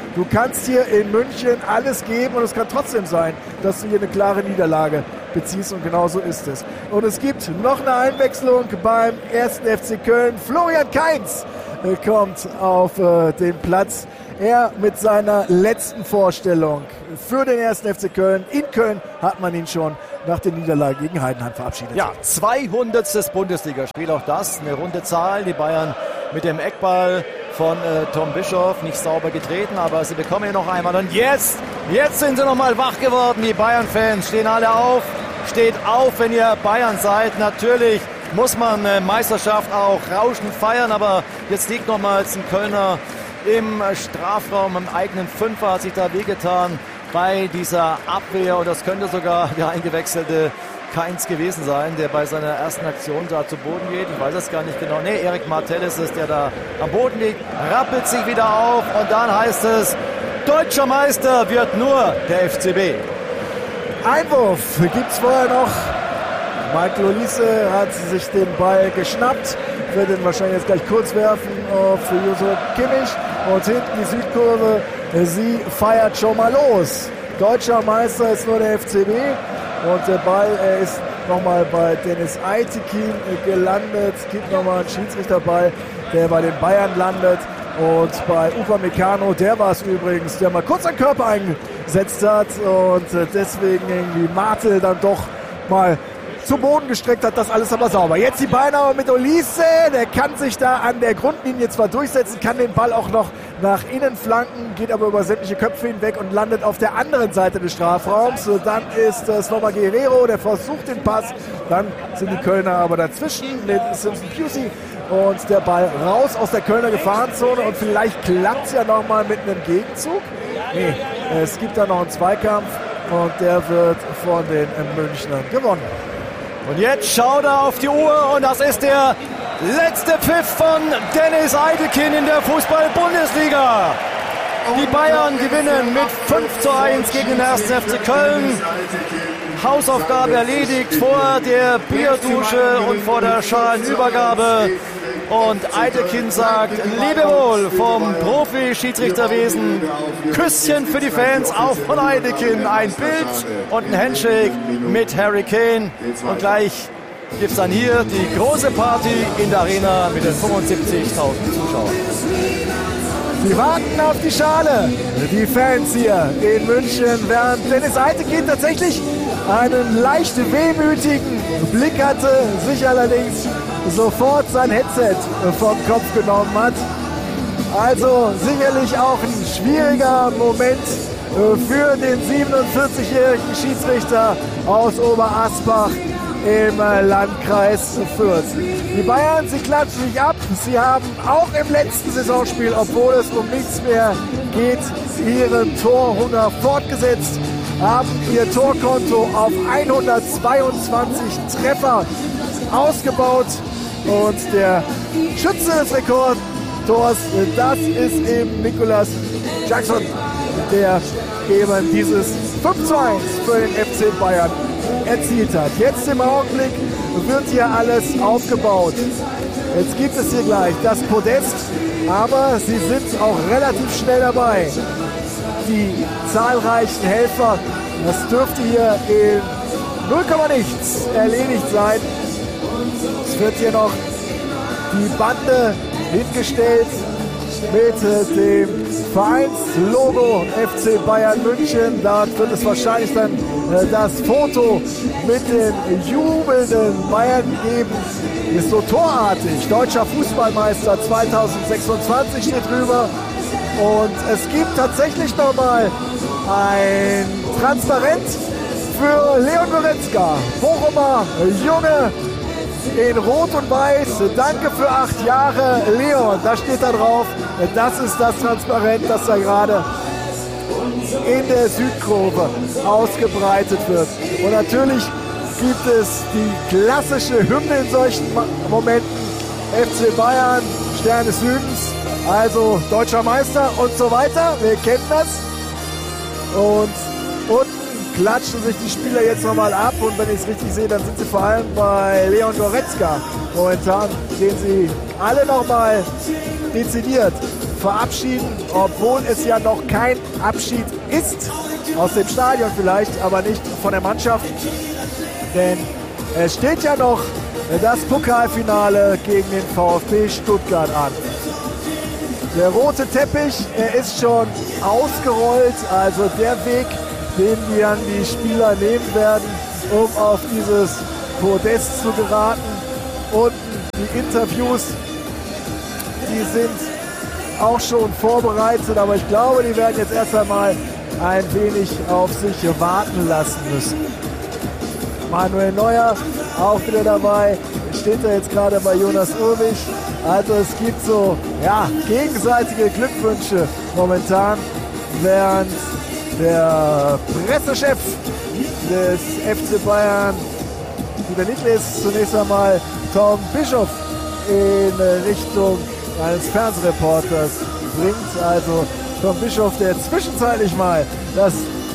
Du kannst hier in München alles geben und es kann trotzdem sein, dass du hier eine klare Niederlage beziehst und genau so ist es. Und es gibt noch eine Einwechslung beim 1. FC Köln. Florian Kainz kommt auf den Platz. Er mit seiner letzten Vorstellung für den 1. FC Köln. In Köln hat man ihn schon nach der Niederlage gegen Heidenheim verabschiedet. Ja, 200. Bundesligaspiel, auch das eine runde Zahl. Die Bayern mit dem Eckball von Tom Bischoff, nicht sauber getreten, aber sie bekommen hier noch einmal. Und jetzt sind sie nochmal wach geworden, die Bayern-Fans. Stehen alle auf, steht auf, wenn ihr Bayern seid. Natürlich muss man Meisterschaft auch rauschend feiern, aber jetzt liegt nochmals ein Kölner im Strafraum, im eigenen Fünfer, hat sich da wehgetan bei dieser Abwehr. Und das könnte sogar der eingewechselte Kainz gewesen sein, der bei seiner ersten Aktion da zu Boden geht. Ich weiß es gar nicht genau. Nee, Erik Martell ist es, der da am Boden liegt, rappelt sich wieder auf und dann heißt es, deutscher Meister wird nur der FCB. Einwurf gibt es vorher noch. Michael Olise hat sich den Ball geschnappt, wird ihn wahrscheinlich jetzt gleich kurz werfen für Joshua Kimmich. Und hinten die Südkurve, sie feiert schon mal los. Deutscher Meister ist nur der FCB. Und der Ball ist nochmal bei Dennis Aytekin gelandet. Es gibt nochmal einen Schiedsrichterball, der bei den Bayern landet. Und bei Upamecano, der war es übrigens, der mal kurz seinen Körper eingesetzt hat. Und deswegen irgendwie Martel dann doch mal zu Boden gestreckt hat, das alles aber sauber. Jetzt die Beine aber mit Olise, der kann sich da an der Grundlinie zwar durchsetzen, kann den Ball auch noch nach innen flanken, geht aber über sämtliche Köpfe hinweg und landet auf der anderen Seite des Strafraums. Dann ist es nochmal Guerrero, der versucht den Pass, dann sind die Kölner aber dazwischen, den Simpson Pusey und der Ball raus aus der Kölner Gefahrenzone und vielleicht klappt es ja nochmal mit einem Gegenzug. Nee, es gibt da noch einen Zweikampf und der wird von den Münchnern gewonnen. Und jetzt schaut er auf die Uhr und das ist der letzte Pfiff von Dennis Aytekin in der Fußball-Bundesliga. Die Bayern gewinnen mit 5:1 gegen den 1. FC Köln. Hausaufgabe erledigt vor der Bierdusche und vor der Schalenübergabe. Und Aytekin sagt Lebewohl vom Profi-Schiedsrichterwesen. Küsschen für die Fans, auch von Aytekin. Ein Bild und ein Handshake mit Harry Kane. Und gleich gibt es dann hier die große Party in der Arena mit den 75.000 Zuschauern. Sie warten auf die Schale, die Fans hier in München, während Dennis Aytekin tatsächlich einen leicht wehmütigen Blick hatte, sich allerdings sofort sein Headset vom Kopf genommen hat. Also sicherlich auch ein schwieriger Moment für den 47-jährigen Schiedsrichter aus Oberasbach im Landkreis Fürth. Die Bayern, sie klatschen sich ab. Sie haben auch im letzten Saisonspiel, obwohl es um nichts mehr geht, ihren Torhunger fortgesetzt, haben ihr Torkonto auf 122 Treffer ausgebaut. Und der Schütze des Rekordtors, das ist eben Nicolas Jackson, der eben dieses 5:1 für den FC Bayern erzielt hat. Jetzt im Augenblick wird hier alles aufgebaut. Jetzt gibt es hier gleich das Podest, aber sie sind auch relativ schnell dabei. Die zahlreichen Helfer, das dürfte hier in 0, nichts erledigt sein. Es wird hier noch die Bande hingestellt mit dem Vereinslogo FC Bayern München. Da wird es wahrscheinlich dann das Foto mit den jubelnden Bayern geben. Ist so torartig. Deutscher Fußballmeister 2026 steht drüber. Und es gibt tatsächlich nochmal ein Transparent für Leon Goretzka. Bochumer Junge in Rot und Weiß. Danke für 8 Jahre, Leon. Da steht da drauf. Das ist das Transparent, das da gerade in der Südkurve ausgebreitet wird. Und natürlich gibt es die klassische Hymne in solchen Momenten. FC Bayern, Stern des Südens, also deutscher Meister und so weiter. Wir kennen das. Und unten klatschen sich die Spieler jetzt nochmal ab. Und wenn ich es richtig sehe, dann sind sie vor allem bei Leon Goretzka momentan, den sie alle nochmal dezidiert verabschieden, obwohl es ja noch kein Abschied ist. Aus dem Stadion vielleicht, aber nicht von der Mannschaft. Denn es steht ja noch das Pokalfinale gegen den VfB Stuttgart an. Der rote Teppich, er ist schon ausgerollt, also der Weg, den dann die Spieler nehmen werden, um auf dieses Podest zu geraten. Unten die Interviews, die sind auch schon vorbereitet, aber ich glaube, die werden jetzt erst einmal ein wenig auf sich warten lassen müssen. Manuel Neuer auch wieder dabei, steht er jetzt gerade bei Jonas Urbich. Also es gibt so, ja, gegenseitige Glückwünsche momentan, während der Pressechef des FC Bayern, Dieter Niklas, zunächst einmal Tom Bischof in Richtung eines Fernsehreporters bringt. Also Tom Bischof, der zwischenzeitlich mal das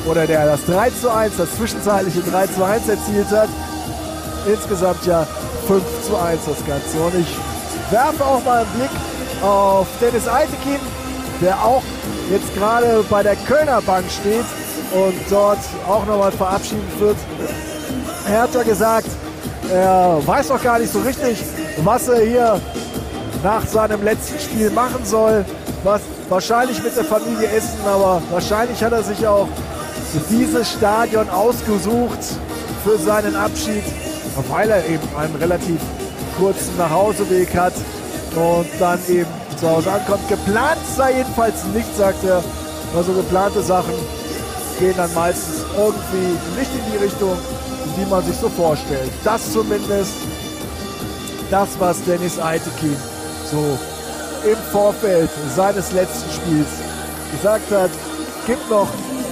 3:1, das zwischenzeitliche 3:1 erzielt hat. Insgesamt ja 5:1 das Ganze. Und ich werfe auch mal einen Blick auf Dennis Eitekin, der auch jetzt gerade bei der Kölner Bank steht und dort auch nochmal verabschiedet wird. Er hat ja gesagt, er weiß noch gar nicht so richtig, was er hier nach seinem letzten Spiel machen soll. Was wahrscheinlich mit der Familie essen, aber wahrscheinlich hat er sich auch dieses Stadion ausgesucht für seinen Abschied, weil er eben einen relativ kurzen Nachhauseweg hat und dann eben zu Hause ankommt. Geplant sei jedenfalls nicht, sagt er. Also geplante Sachen gehen dann meistens irgendwie nicht in die Richtung, die man sich so vorstellt. Das zumindest das, was Dennis Eitekin so im Vorfeld seines letzten Spiels gesagt hat. Gibt noch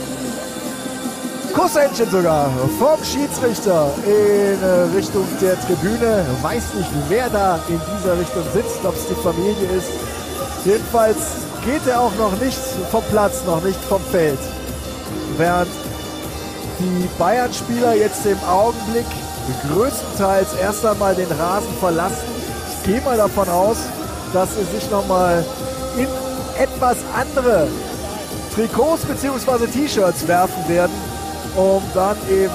Kusshändchen sogar vom Schiedsrichter in Richtung der Tribüne. Weiß nicht, wer da in dieser Richtung sitzt, ob es die Familie ist. Jedenfalls geht er auch noch nicht vom Platz, noch nicht vom Feld. Während die Bayern-Spieler jetzt im Augenblick größtenteils erst einmal den Rasen verlassen. Ich gehe mal davon aus, dass sie sich nochmal in etwas andere Trikots bzw. T-Shirts werfen werden, um dann eben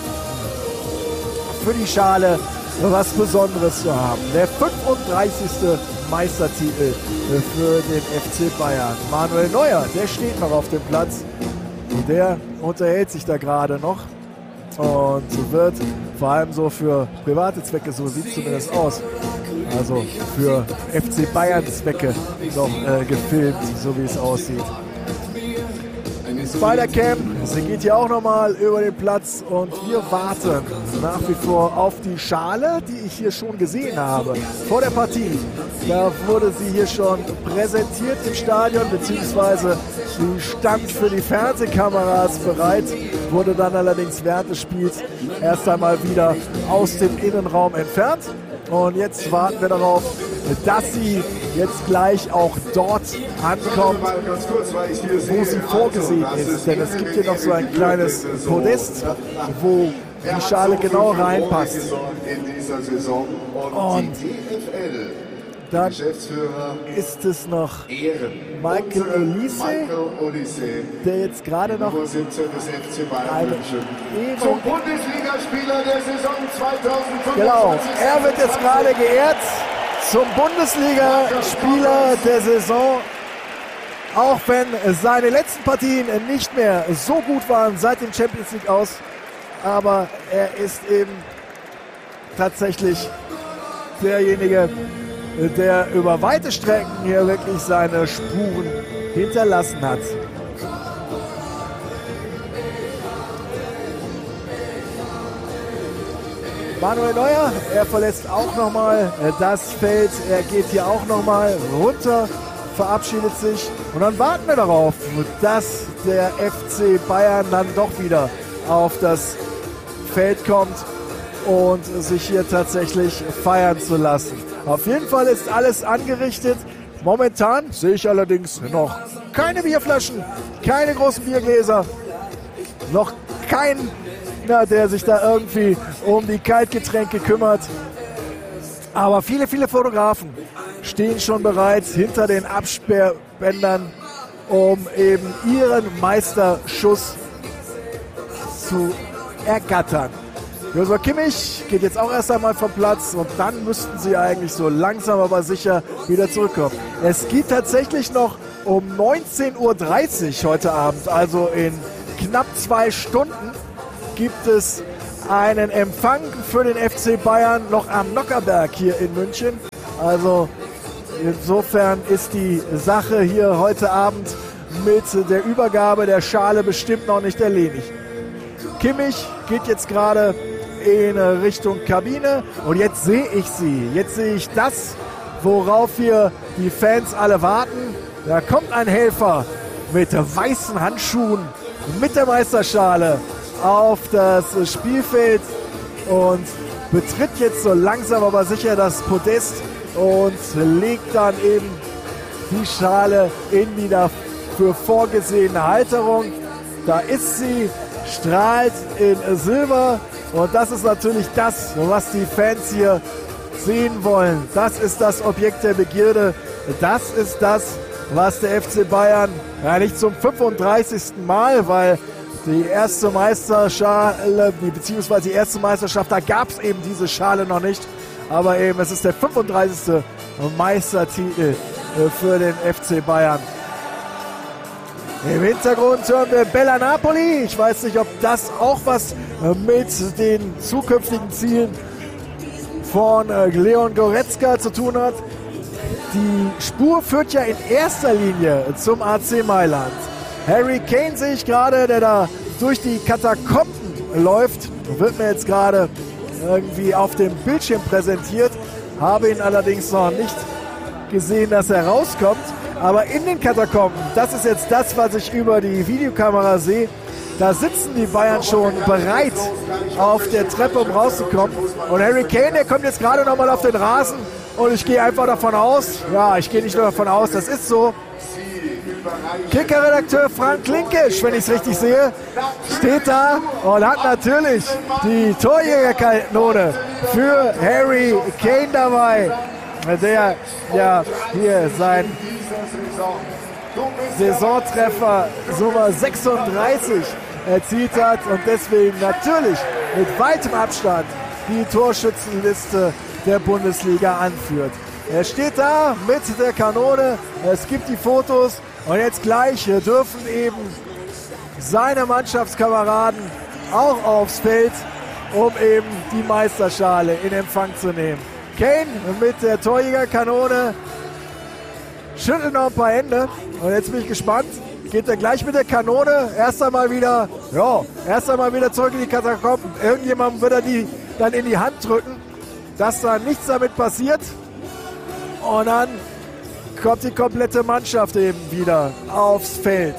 für die Schale was Besonderes zu haben. Der 35. Meistertitel für den FC Bayern. Manuel Neuer, der steht noch auf dem Platz. Und der unterhält sich da gerade noch und wird vor allem so für private Zwecke, so sieht es zumindest aus, also für FC Bayern Zwecke noch gefilmt, so wie es aussieht. Spider-Cam, sie geht hier auch nochmal über den Platz und wir warten nach wie vor auf die Schale, die ich hier schon gesehen habe vor der Partie. Da wurde sie hier schon präsentiert im Stadion, beziehungsweise sie stand für die Fernsehkameras bereit, wurde dann allerdings während des Spiels erst einmal wieder aus dem Innenraum entfernt. Und jetzt warten wir darauf, dass sie jetzt gleich auch dort ankommt, wo sie vorgesehen ist. Denn es gibt hier noch so ein kleines Podest, wo die Schale genau reinpasst. Und dann ist es noch Michael Olise, der jetzt gerade noch zum Bundesligaspieler der Saison 2025. Genau, er wird jetzt gerade geehrt zum Bundesligaspieler der Saison. Auch wenn seine letzten Partien nicht mehr so gut waren seit dem Champions League aus. Aber er ist eben tatsächlich derjenige, der über weite Strecken hier wirklich seine Spuren hinterlassen hat. Manuel Neuer, er verlässt auch nochmal das Feld. Er geht hier auch nochmal runter, verabschiedet sich. Und dann warten wir darauf, dass der FC Bayern dann doch wieder auf das Feld kommt und sich hier tatsächlich feiern zu lassen. Auf jeden Fall ist alles angerichtet. Momentan sehe ich allerdings noch keine Bierflaschen, keine großen Biergläser, noch kein, der sich da irgendwie um die Kaltgetränke kümmert. Aber viele, viele Fotografen stehen schon bereits hinter den Absperrbändern, um eben ihren Meisterschuss zu ergattern. Joshua Kimmich geht jetzt auch erst einmal vom Platz und dann müssten sie eigentlich so langsam aber sicher wieder zurückkommen. Es geht tatsächlich noch um 19:30 Uhr heute Abend, also in knapp 2 Stunden gibt es einen Empfang für den FC Bayern noch am Nockherberg hier in München. Also insofern ist die Sache hier heute Abend mit der Übergabe der Schale bestimmt noch nicht erledigt. Kimmich geht jetzt gerade in Richtung Kabine und jetzt sehe ich sie. Jetzt sehe ich das, worauf wir die Fans alle warten. Da kommt ein Helfer mit weißen Handschuhen, mit der Meisterschale auf das Spielfeld und betritt jetzt so langsam aber sicher das Podest und legt dann eben die Schale in die dafür vorgesehene Halterung. Da ist sie, strahlt in Silber und das ist natürlich das, was die Fans hier sehen wollen. Das ist das Objekt der Begierde. Das ist das, was der FC Bayern, ja nicht zum 35. Mal, weil die erste Meisterschale, beziehungsweise die erste Meisterschaft, da gab es eben diese Schale noch nicht. Aber eben, es ist der 35. Meistertitel für den FC Bayern. Im Hintergrund hören wir Bella Napoli. Ich weiß nicht, ob das auch was mit den zukünftigen Zielen von Leon Goretzka zu tun hat. Die Spur führt ja in erster Linie zum AC Mailand. Harry Kane sehe ich gerade, der da durch die Katakomben läuft. Wird mir jetzt gerade irgendwie auf dem Bildschirm präsentiert. Habe ihn allerdings noch nicht gesehen, dass er rauskommt. Aber in den Katakomben, das ist jetzt das, was ich über die Videokamera sehe, da sitzen die Bayern schon bereit auf der Treppe, um rauszukommen. Und Harry Kane, der kommt jetzt gerade nochmal auf den Rasen. Und ich gehe einfach davon aus, ja, ich gehe nicht nur davon aus, das ist so. Kicker-Redakteur Frank Linkisch, wenn ich es richtig sehe, steht da und hat natürlich die Torjägerkanone für Harry Kane dabei, der ja hier sein Saisontreffer Nummer 36 erzielt hat und deswegen natürlich mit weitem Abstand die Torschützenliste der Bundesliga anführt. Er steht da mit der Kanone, es gibt die Fotos und jetzt gleich dürfen eben seine Mannschaftskameraden auch aufs Feld, um eben die Meisterschale in Empfang zu nehmen. Kane mit der Torjägerkanone schüttelt noch ein paar Hände und jetzt bin ich gespannt. Geht er gleich mit der Kanone erst einmal wieder zurück in die Katakomben. Irgendjemandem wird er die dann in die Hand drücken, dass da nichts damit passiert. Und dann kommt die komplette Mannschaft eben wieder aufs Feld.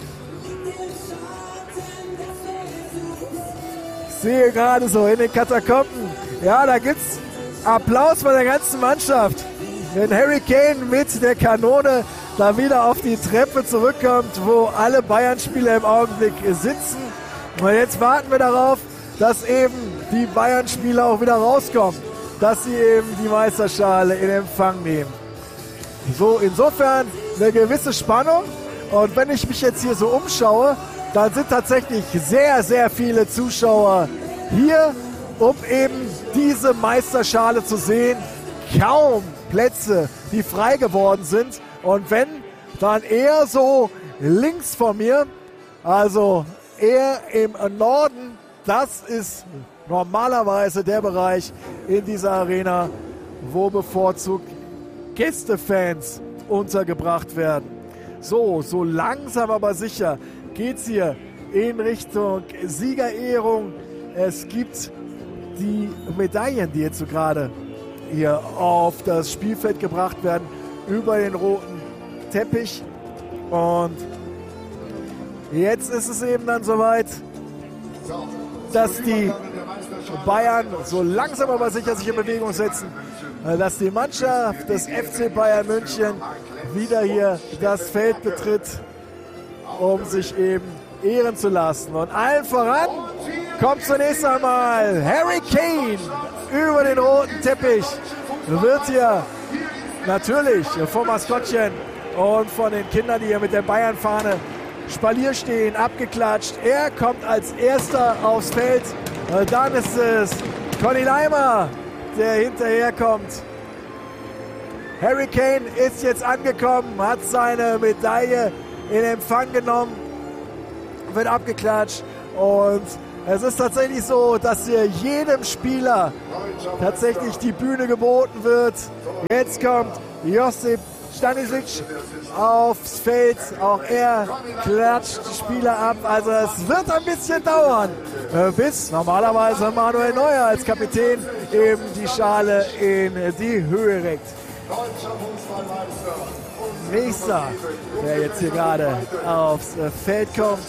Ich sehe gerade so in den Katakomben, ja, da gibt es Applaus von der ganzen Mannschaft. Wenn Harry Kane mit der Kanone da wieder auf die Treppe zurückkommt, wo alle Bayern-Spieler im Augenblick sitzen. Und jetzt warten wir darauf, dass eben die Bayern-Spieler auch wieder rauskommen, dass sie eben die Meisterschale in Empfang nehmen. So, insofern eine gewisse Spannung. Und wenn ich mich jetzt hier so umschaue, dann sind tatsächlich sehr, sehr viele Zuschauer hier, um eben diese Meisterschale zu sehen. Kaum Plätze, die frei geworden sind. Und wenn, dann eher so links von mir, also eher im Norden. Das ist normalerweise der Bereich in dieser Arena, wo bevorzugt Gästefans untergebracht werden. So langsam aber sicher geht's hier in Richtung Siegerehrung. Es gibt die Medaillen, die jetzt so gerade hier auf das Spielfeld gebracht werden, über den roten Teppich. Und jetzt ist es eben dann soweit, dass die Bayern so langsam aber sicher sich in Bewegung setzen, dass die Mannschaft des FC Bayern München wieder hier das Feld betritt, um sich eben ehren zu lassen. Und allen voran kommt zunächst einmal Harry Kane über den roten Teppich. wird hier natürlich vom Maskottchen und von den Kindern, die hier mit der Bayern-Fahne Spalier stehen, abgeklatscht. Er kommt als erster aufs Feld. Dann ist es Conny Leimer, der hinterherkommt. Harry Kane ist jetzt angekommen, hat seine Medaille in Empfang genommen, wird abgeklatscht. Und es ist tatsächlich so, dass hier jedem Spieler tatsächlich die Bühne geboten wird. Jetzt kommt Josip Stanisic aufs Feld. Auch er klatscht die Spieler ab. Also es wird ein bisschen dauern, bis normalerweise Manuel Neuer als Kapitän eben die Schale in die Höhe reckt. Nächster, der jetzt hier gerade aufs Feld kommt.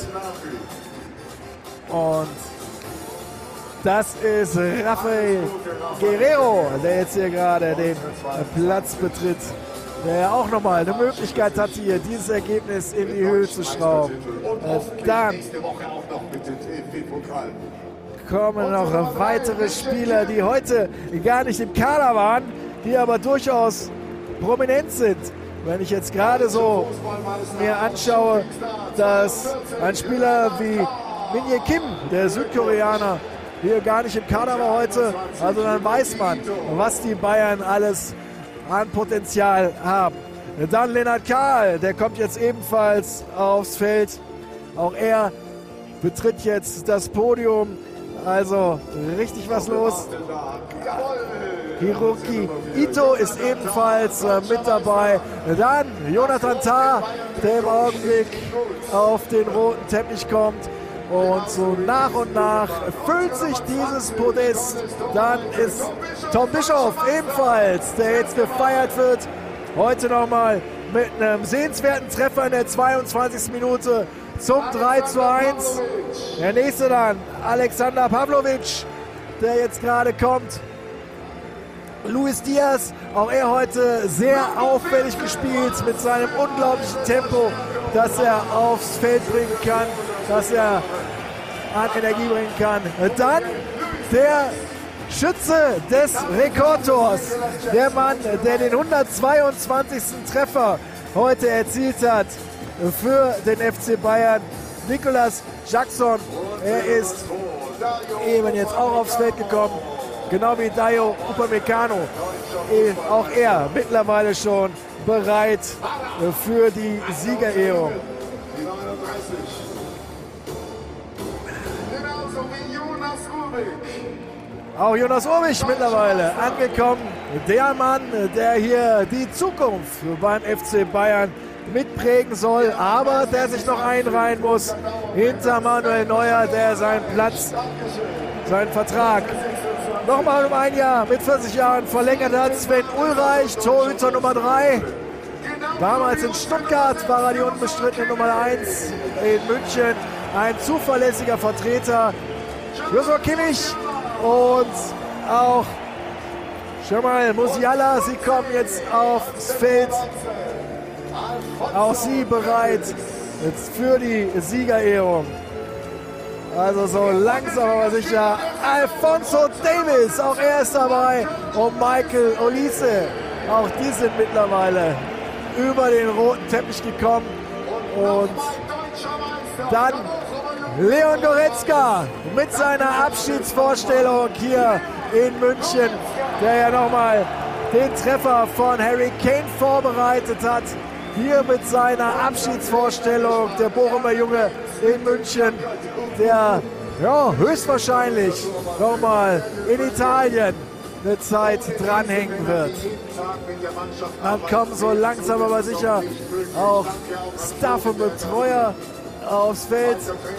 Und das ist Rafael Guerrero, der jetzt hier gerade den Platz betritt. Der auch nochmal eine Möglichkeit hat, hier dieses Ergebnis in die Höhe zu schrauben. Dann kommen noch weitere Spieler, die heute gar nicht im Kader waren, die aber durchaus prominent sind. Wenn ich jetzt gerade so mir anschaue, dass ein Spieler wie Min-Jae Kim, der Südkoreaner, hier gar nicht im Kader war heute, also dann weiß man, was die Bayern alles an Potenzial haben. Dann Lennart Kahl, der kommt jetzt ebenfalls aufs Feld. Auch er betritt jetzt das Podium. Also richtig was los. Hiroki Ito ist ebenfalls mit dabei. Dann Jonathan Tah, der im Augenblick auf den roten Teppich kommt. Und so nach und nach füllt sich dieses Podest. Dann ist Tom Bischoff ebenfalls, der jetzt gefeiert wird. Heute nochmal mit einem sehenswerten Treffer in der 22. Minute zum 3:1. Der nächste dann, Alexander Pavlovic, der jetzt gerade kommt. Luis Diaz, auch er heute sehr auffällig gespielt mit seinem unglaublichen Tempo, das er aufs Feld bringen kann, dass er an Energie bringen kann. Dann der Schütze des Rekordtors, der Mann, der den 122. Treffer heute erzielt hat für den FC Bayern, Nicolas Jackson. Er ist eben jetzt auch aufs Feld gekommen, genau wie Dayo Upamecano. Auch er mittlerweile schon bereit für die Siegerehrung. Auch Jonas Urbich mittlerweile angekommen. Der Mann, der hier die Zukunft beim FC Bayern mitprägen soll, aber der sich noch einreihen muss hinter Manuel Neuer, der seinen Platz, seinen Vertrag nochmal um ein Jahr mit 40 Jahren verlängert hat. Sven Ulreich, Torhüter Nummer 3. Damals in Stuttgart war er die unbestrittene Nummer 1. In München ein zuverlässiger Vertreter. Joshua Kimmich und auch Jamal Musiala, sie kommen jetzt aufs Feld. Auch sie bereit jetzt für die Siegerehrung. Also so langsam aber sicher. Alphonso Davies, auch er ist dabei. Und Michael Olise, auch die sind mittlerweile über den roten Teppich gekommen. Und dann Leon Goretzka mit seiner Abschiedsvorstellung hier in München, der ja nochmal den Treffer von Harry Kane vorbereitet hat. Hier mit seiner Abschiedsvorstellung, der Bochumer Junge in München, der ja, höchstwahrscheinlich nochmal in Italien eine Zeit dranhängen wird. Dann kommen so langsam aber sicher auch Staff und Betreuer aufs Feld.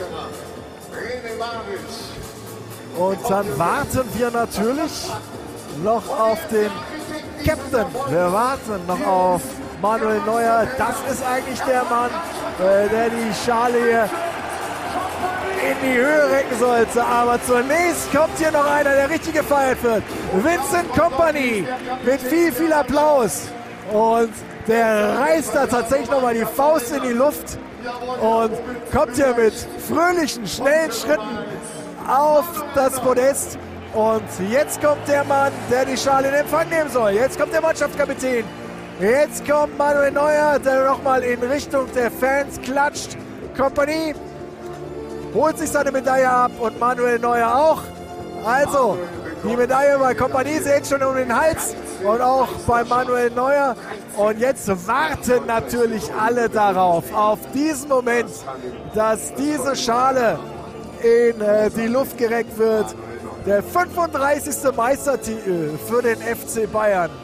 Und dann warten wir natürlich noch auf den Captain. Wir warten noch auf Manuel Neuer. Das ist eigentlich der Mann, der die Schale hier in die Höhe recken sollte. Aber zunächst kommt hier noch einer, der richtig gefeiert wird. Vincent Kompany mit viel, viel Applaus. Und der reißt da tatsächlich nochmal die Faust in die Luft und kommt hier mit fröhlichen, schnellen Schritten auf das Podest. Und jetzt kommt der Mann, der die Schale in Empfang nehmen soll. Jetzt kommt der Mannschaftskapitän. Jetzt kommt Manuel Neuer, der nochmal in Richtung der Fans klatscht. Kompanie holt sich seine Medaille ab und Manuel Neuer auch. Also, die Medaille bei Kompanie seht schon um den Hals und auch bei Manuel Neuer. Und jetzt warten natürlich alle darauf, auf diesen Moment, dass diese Schale in die Luft gereckt wird. Der 35. Meistertitel für den FC Bayern.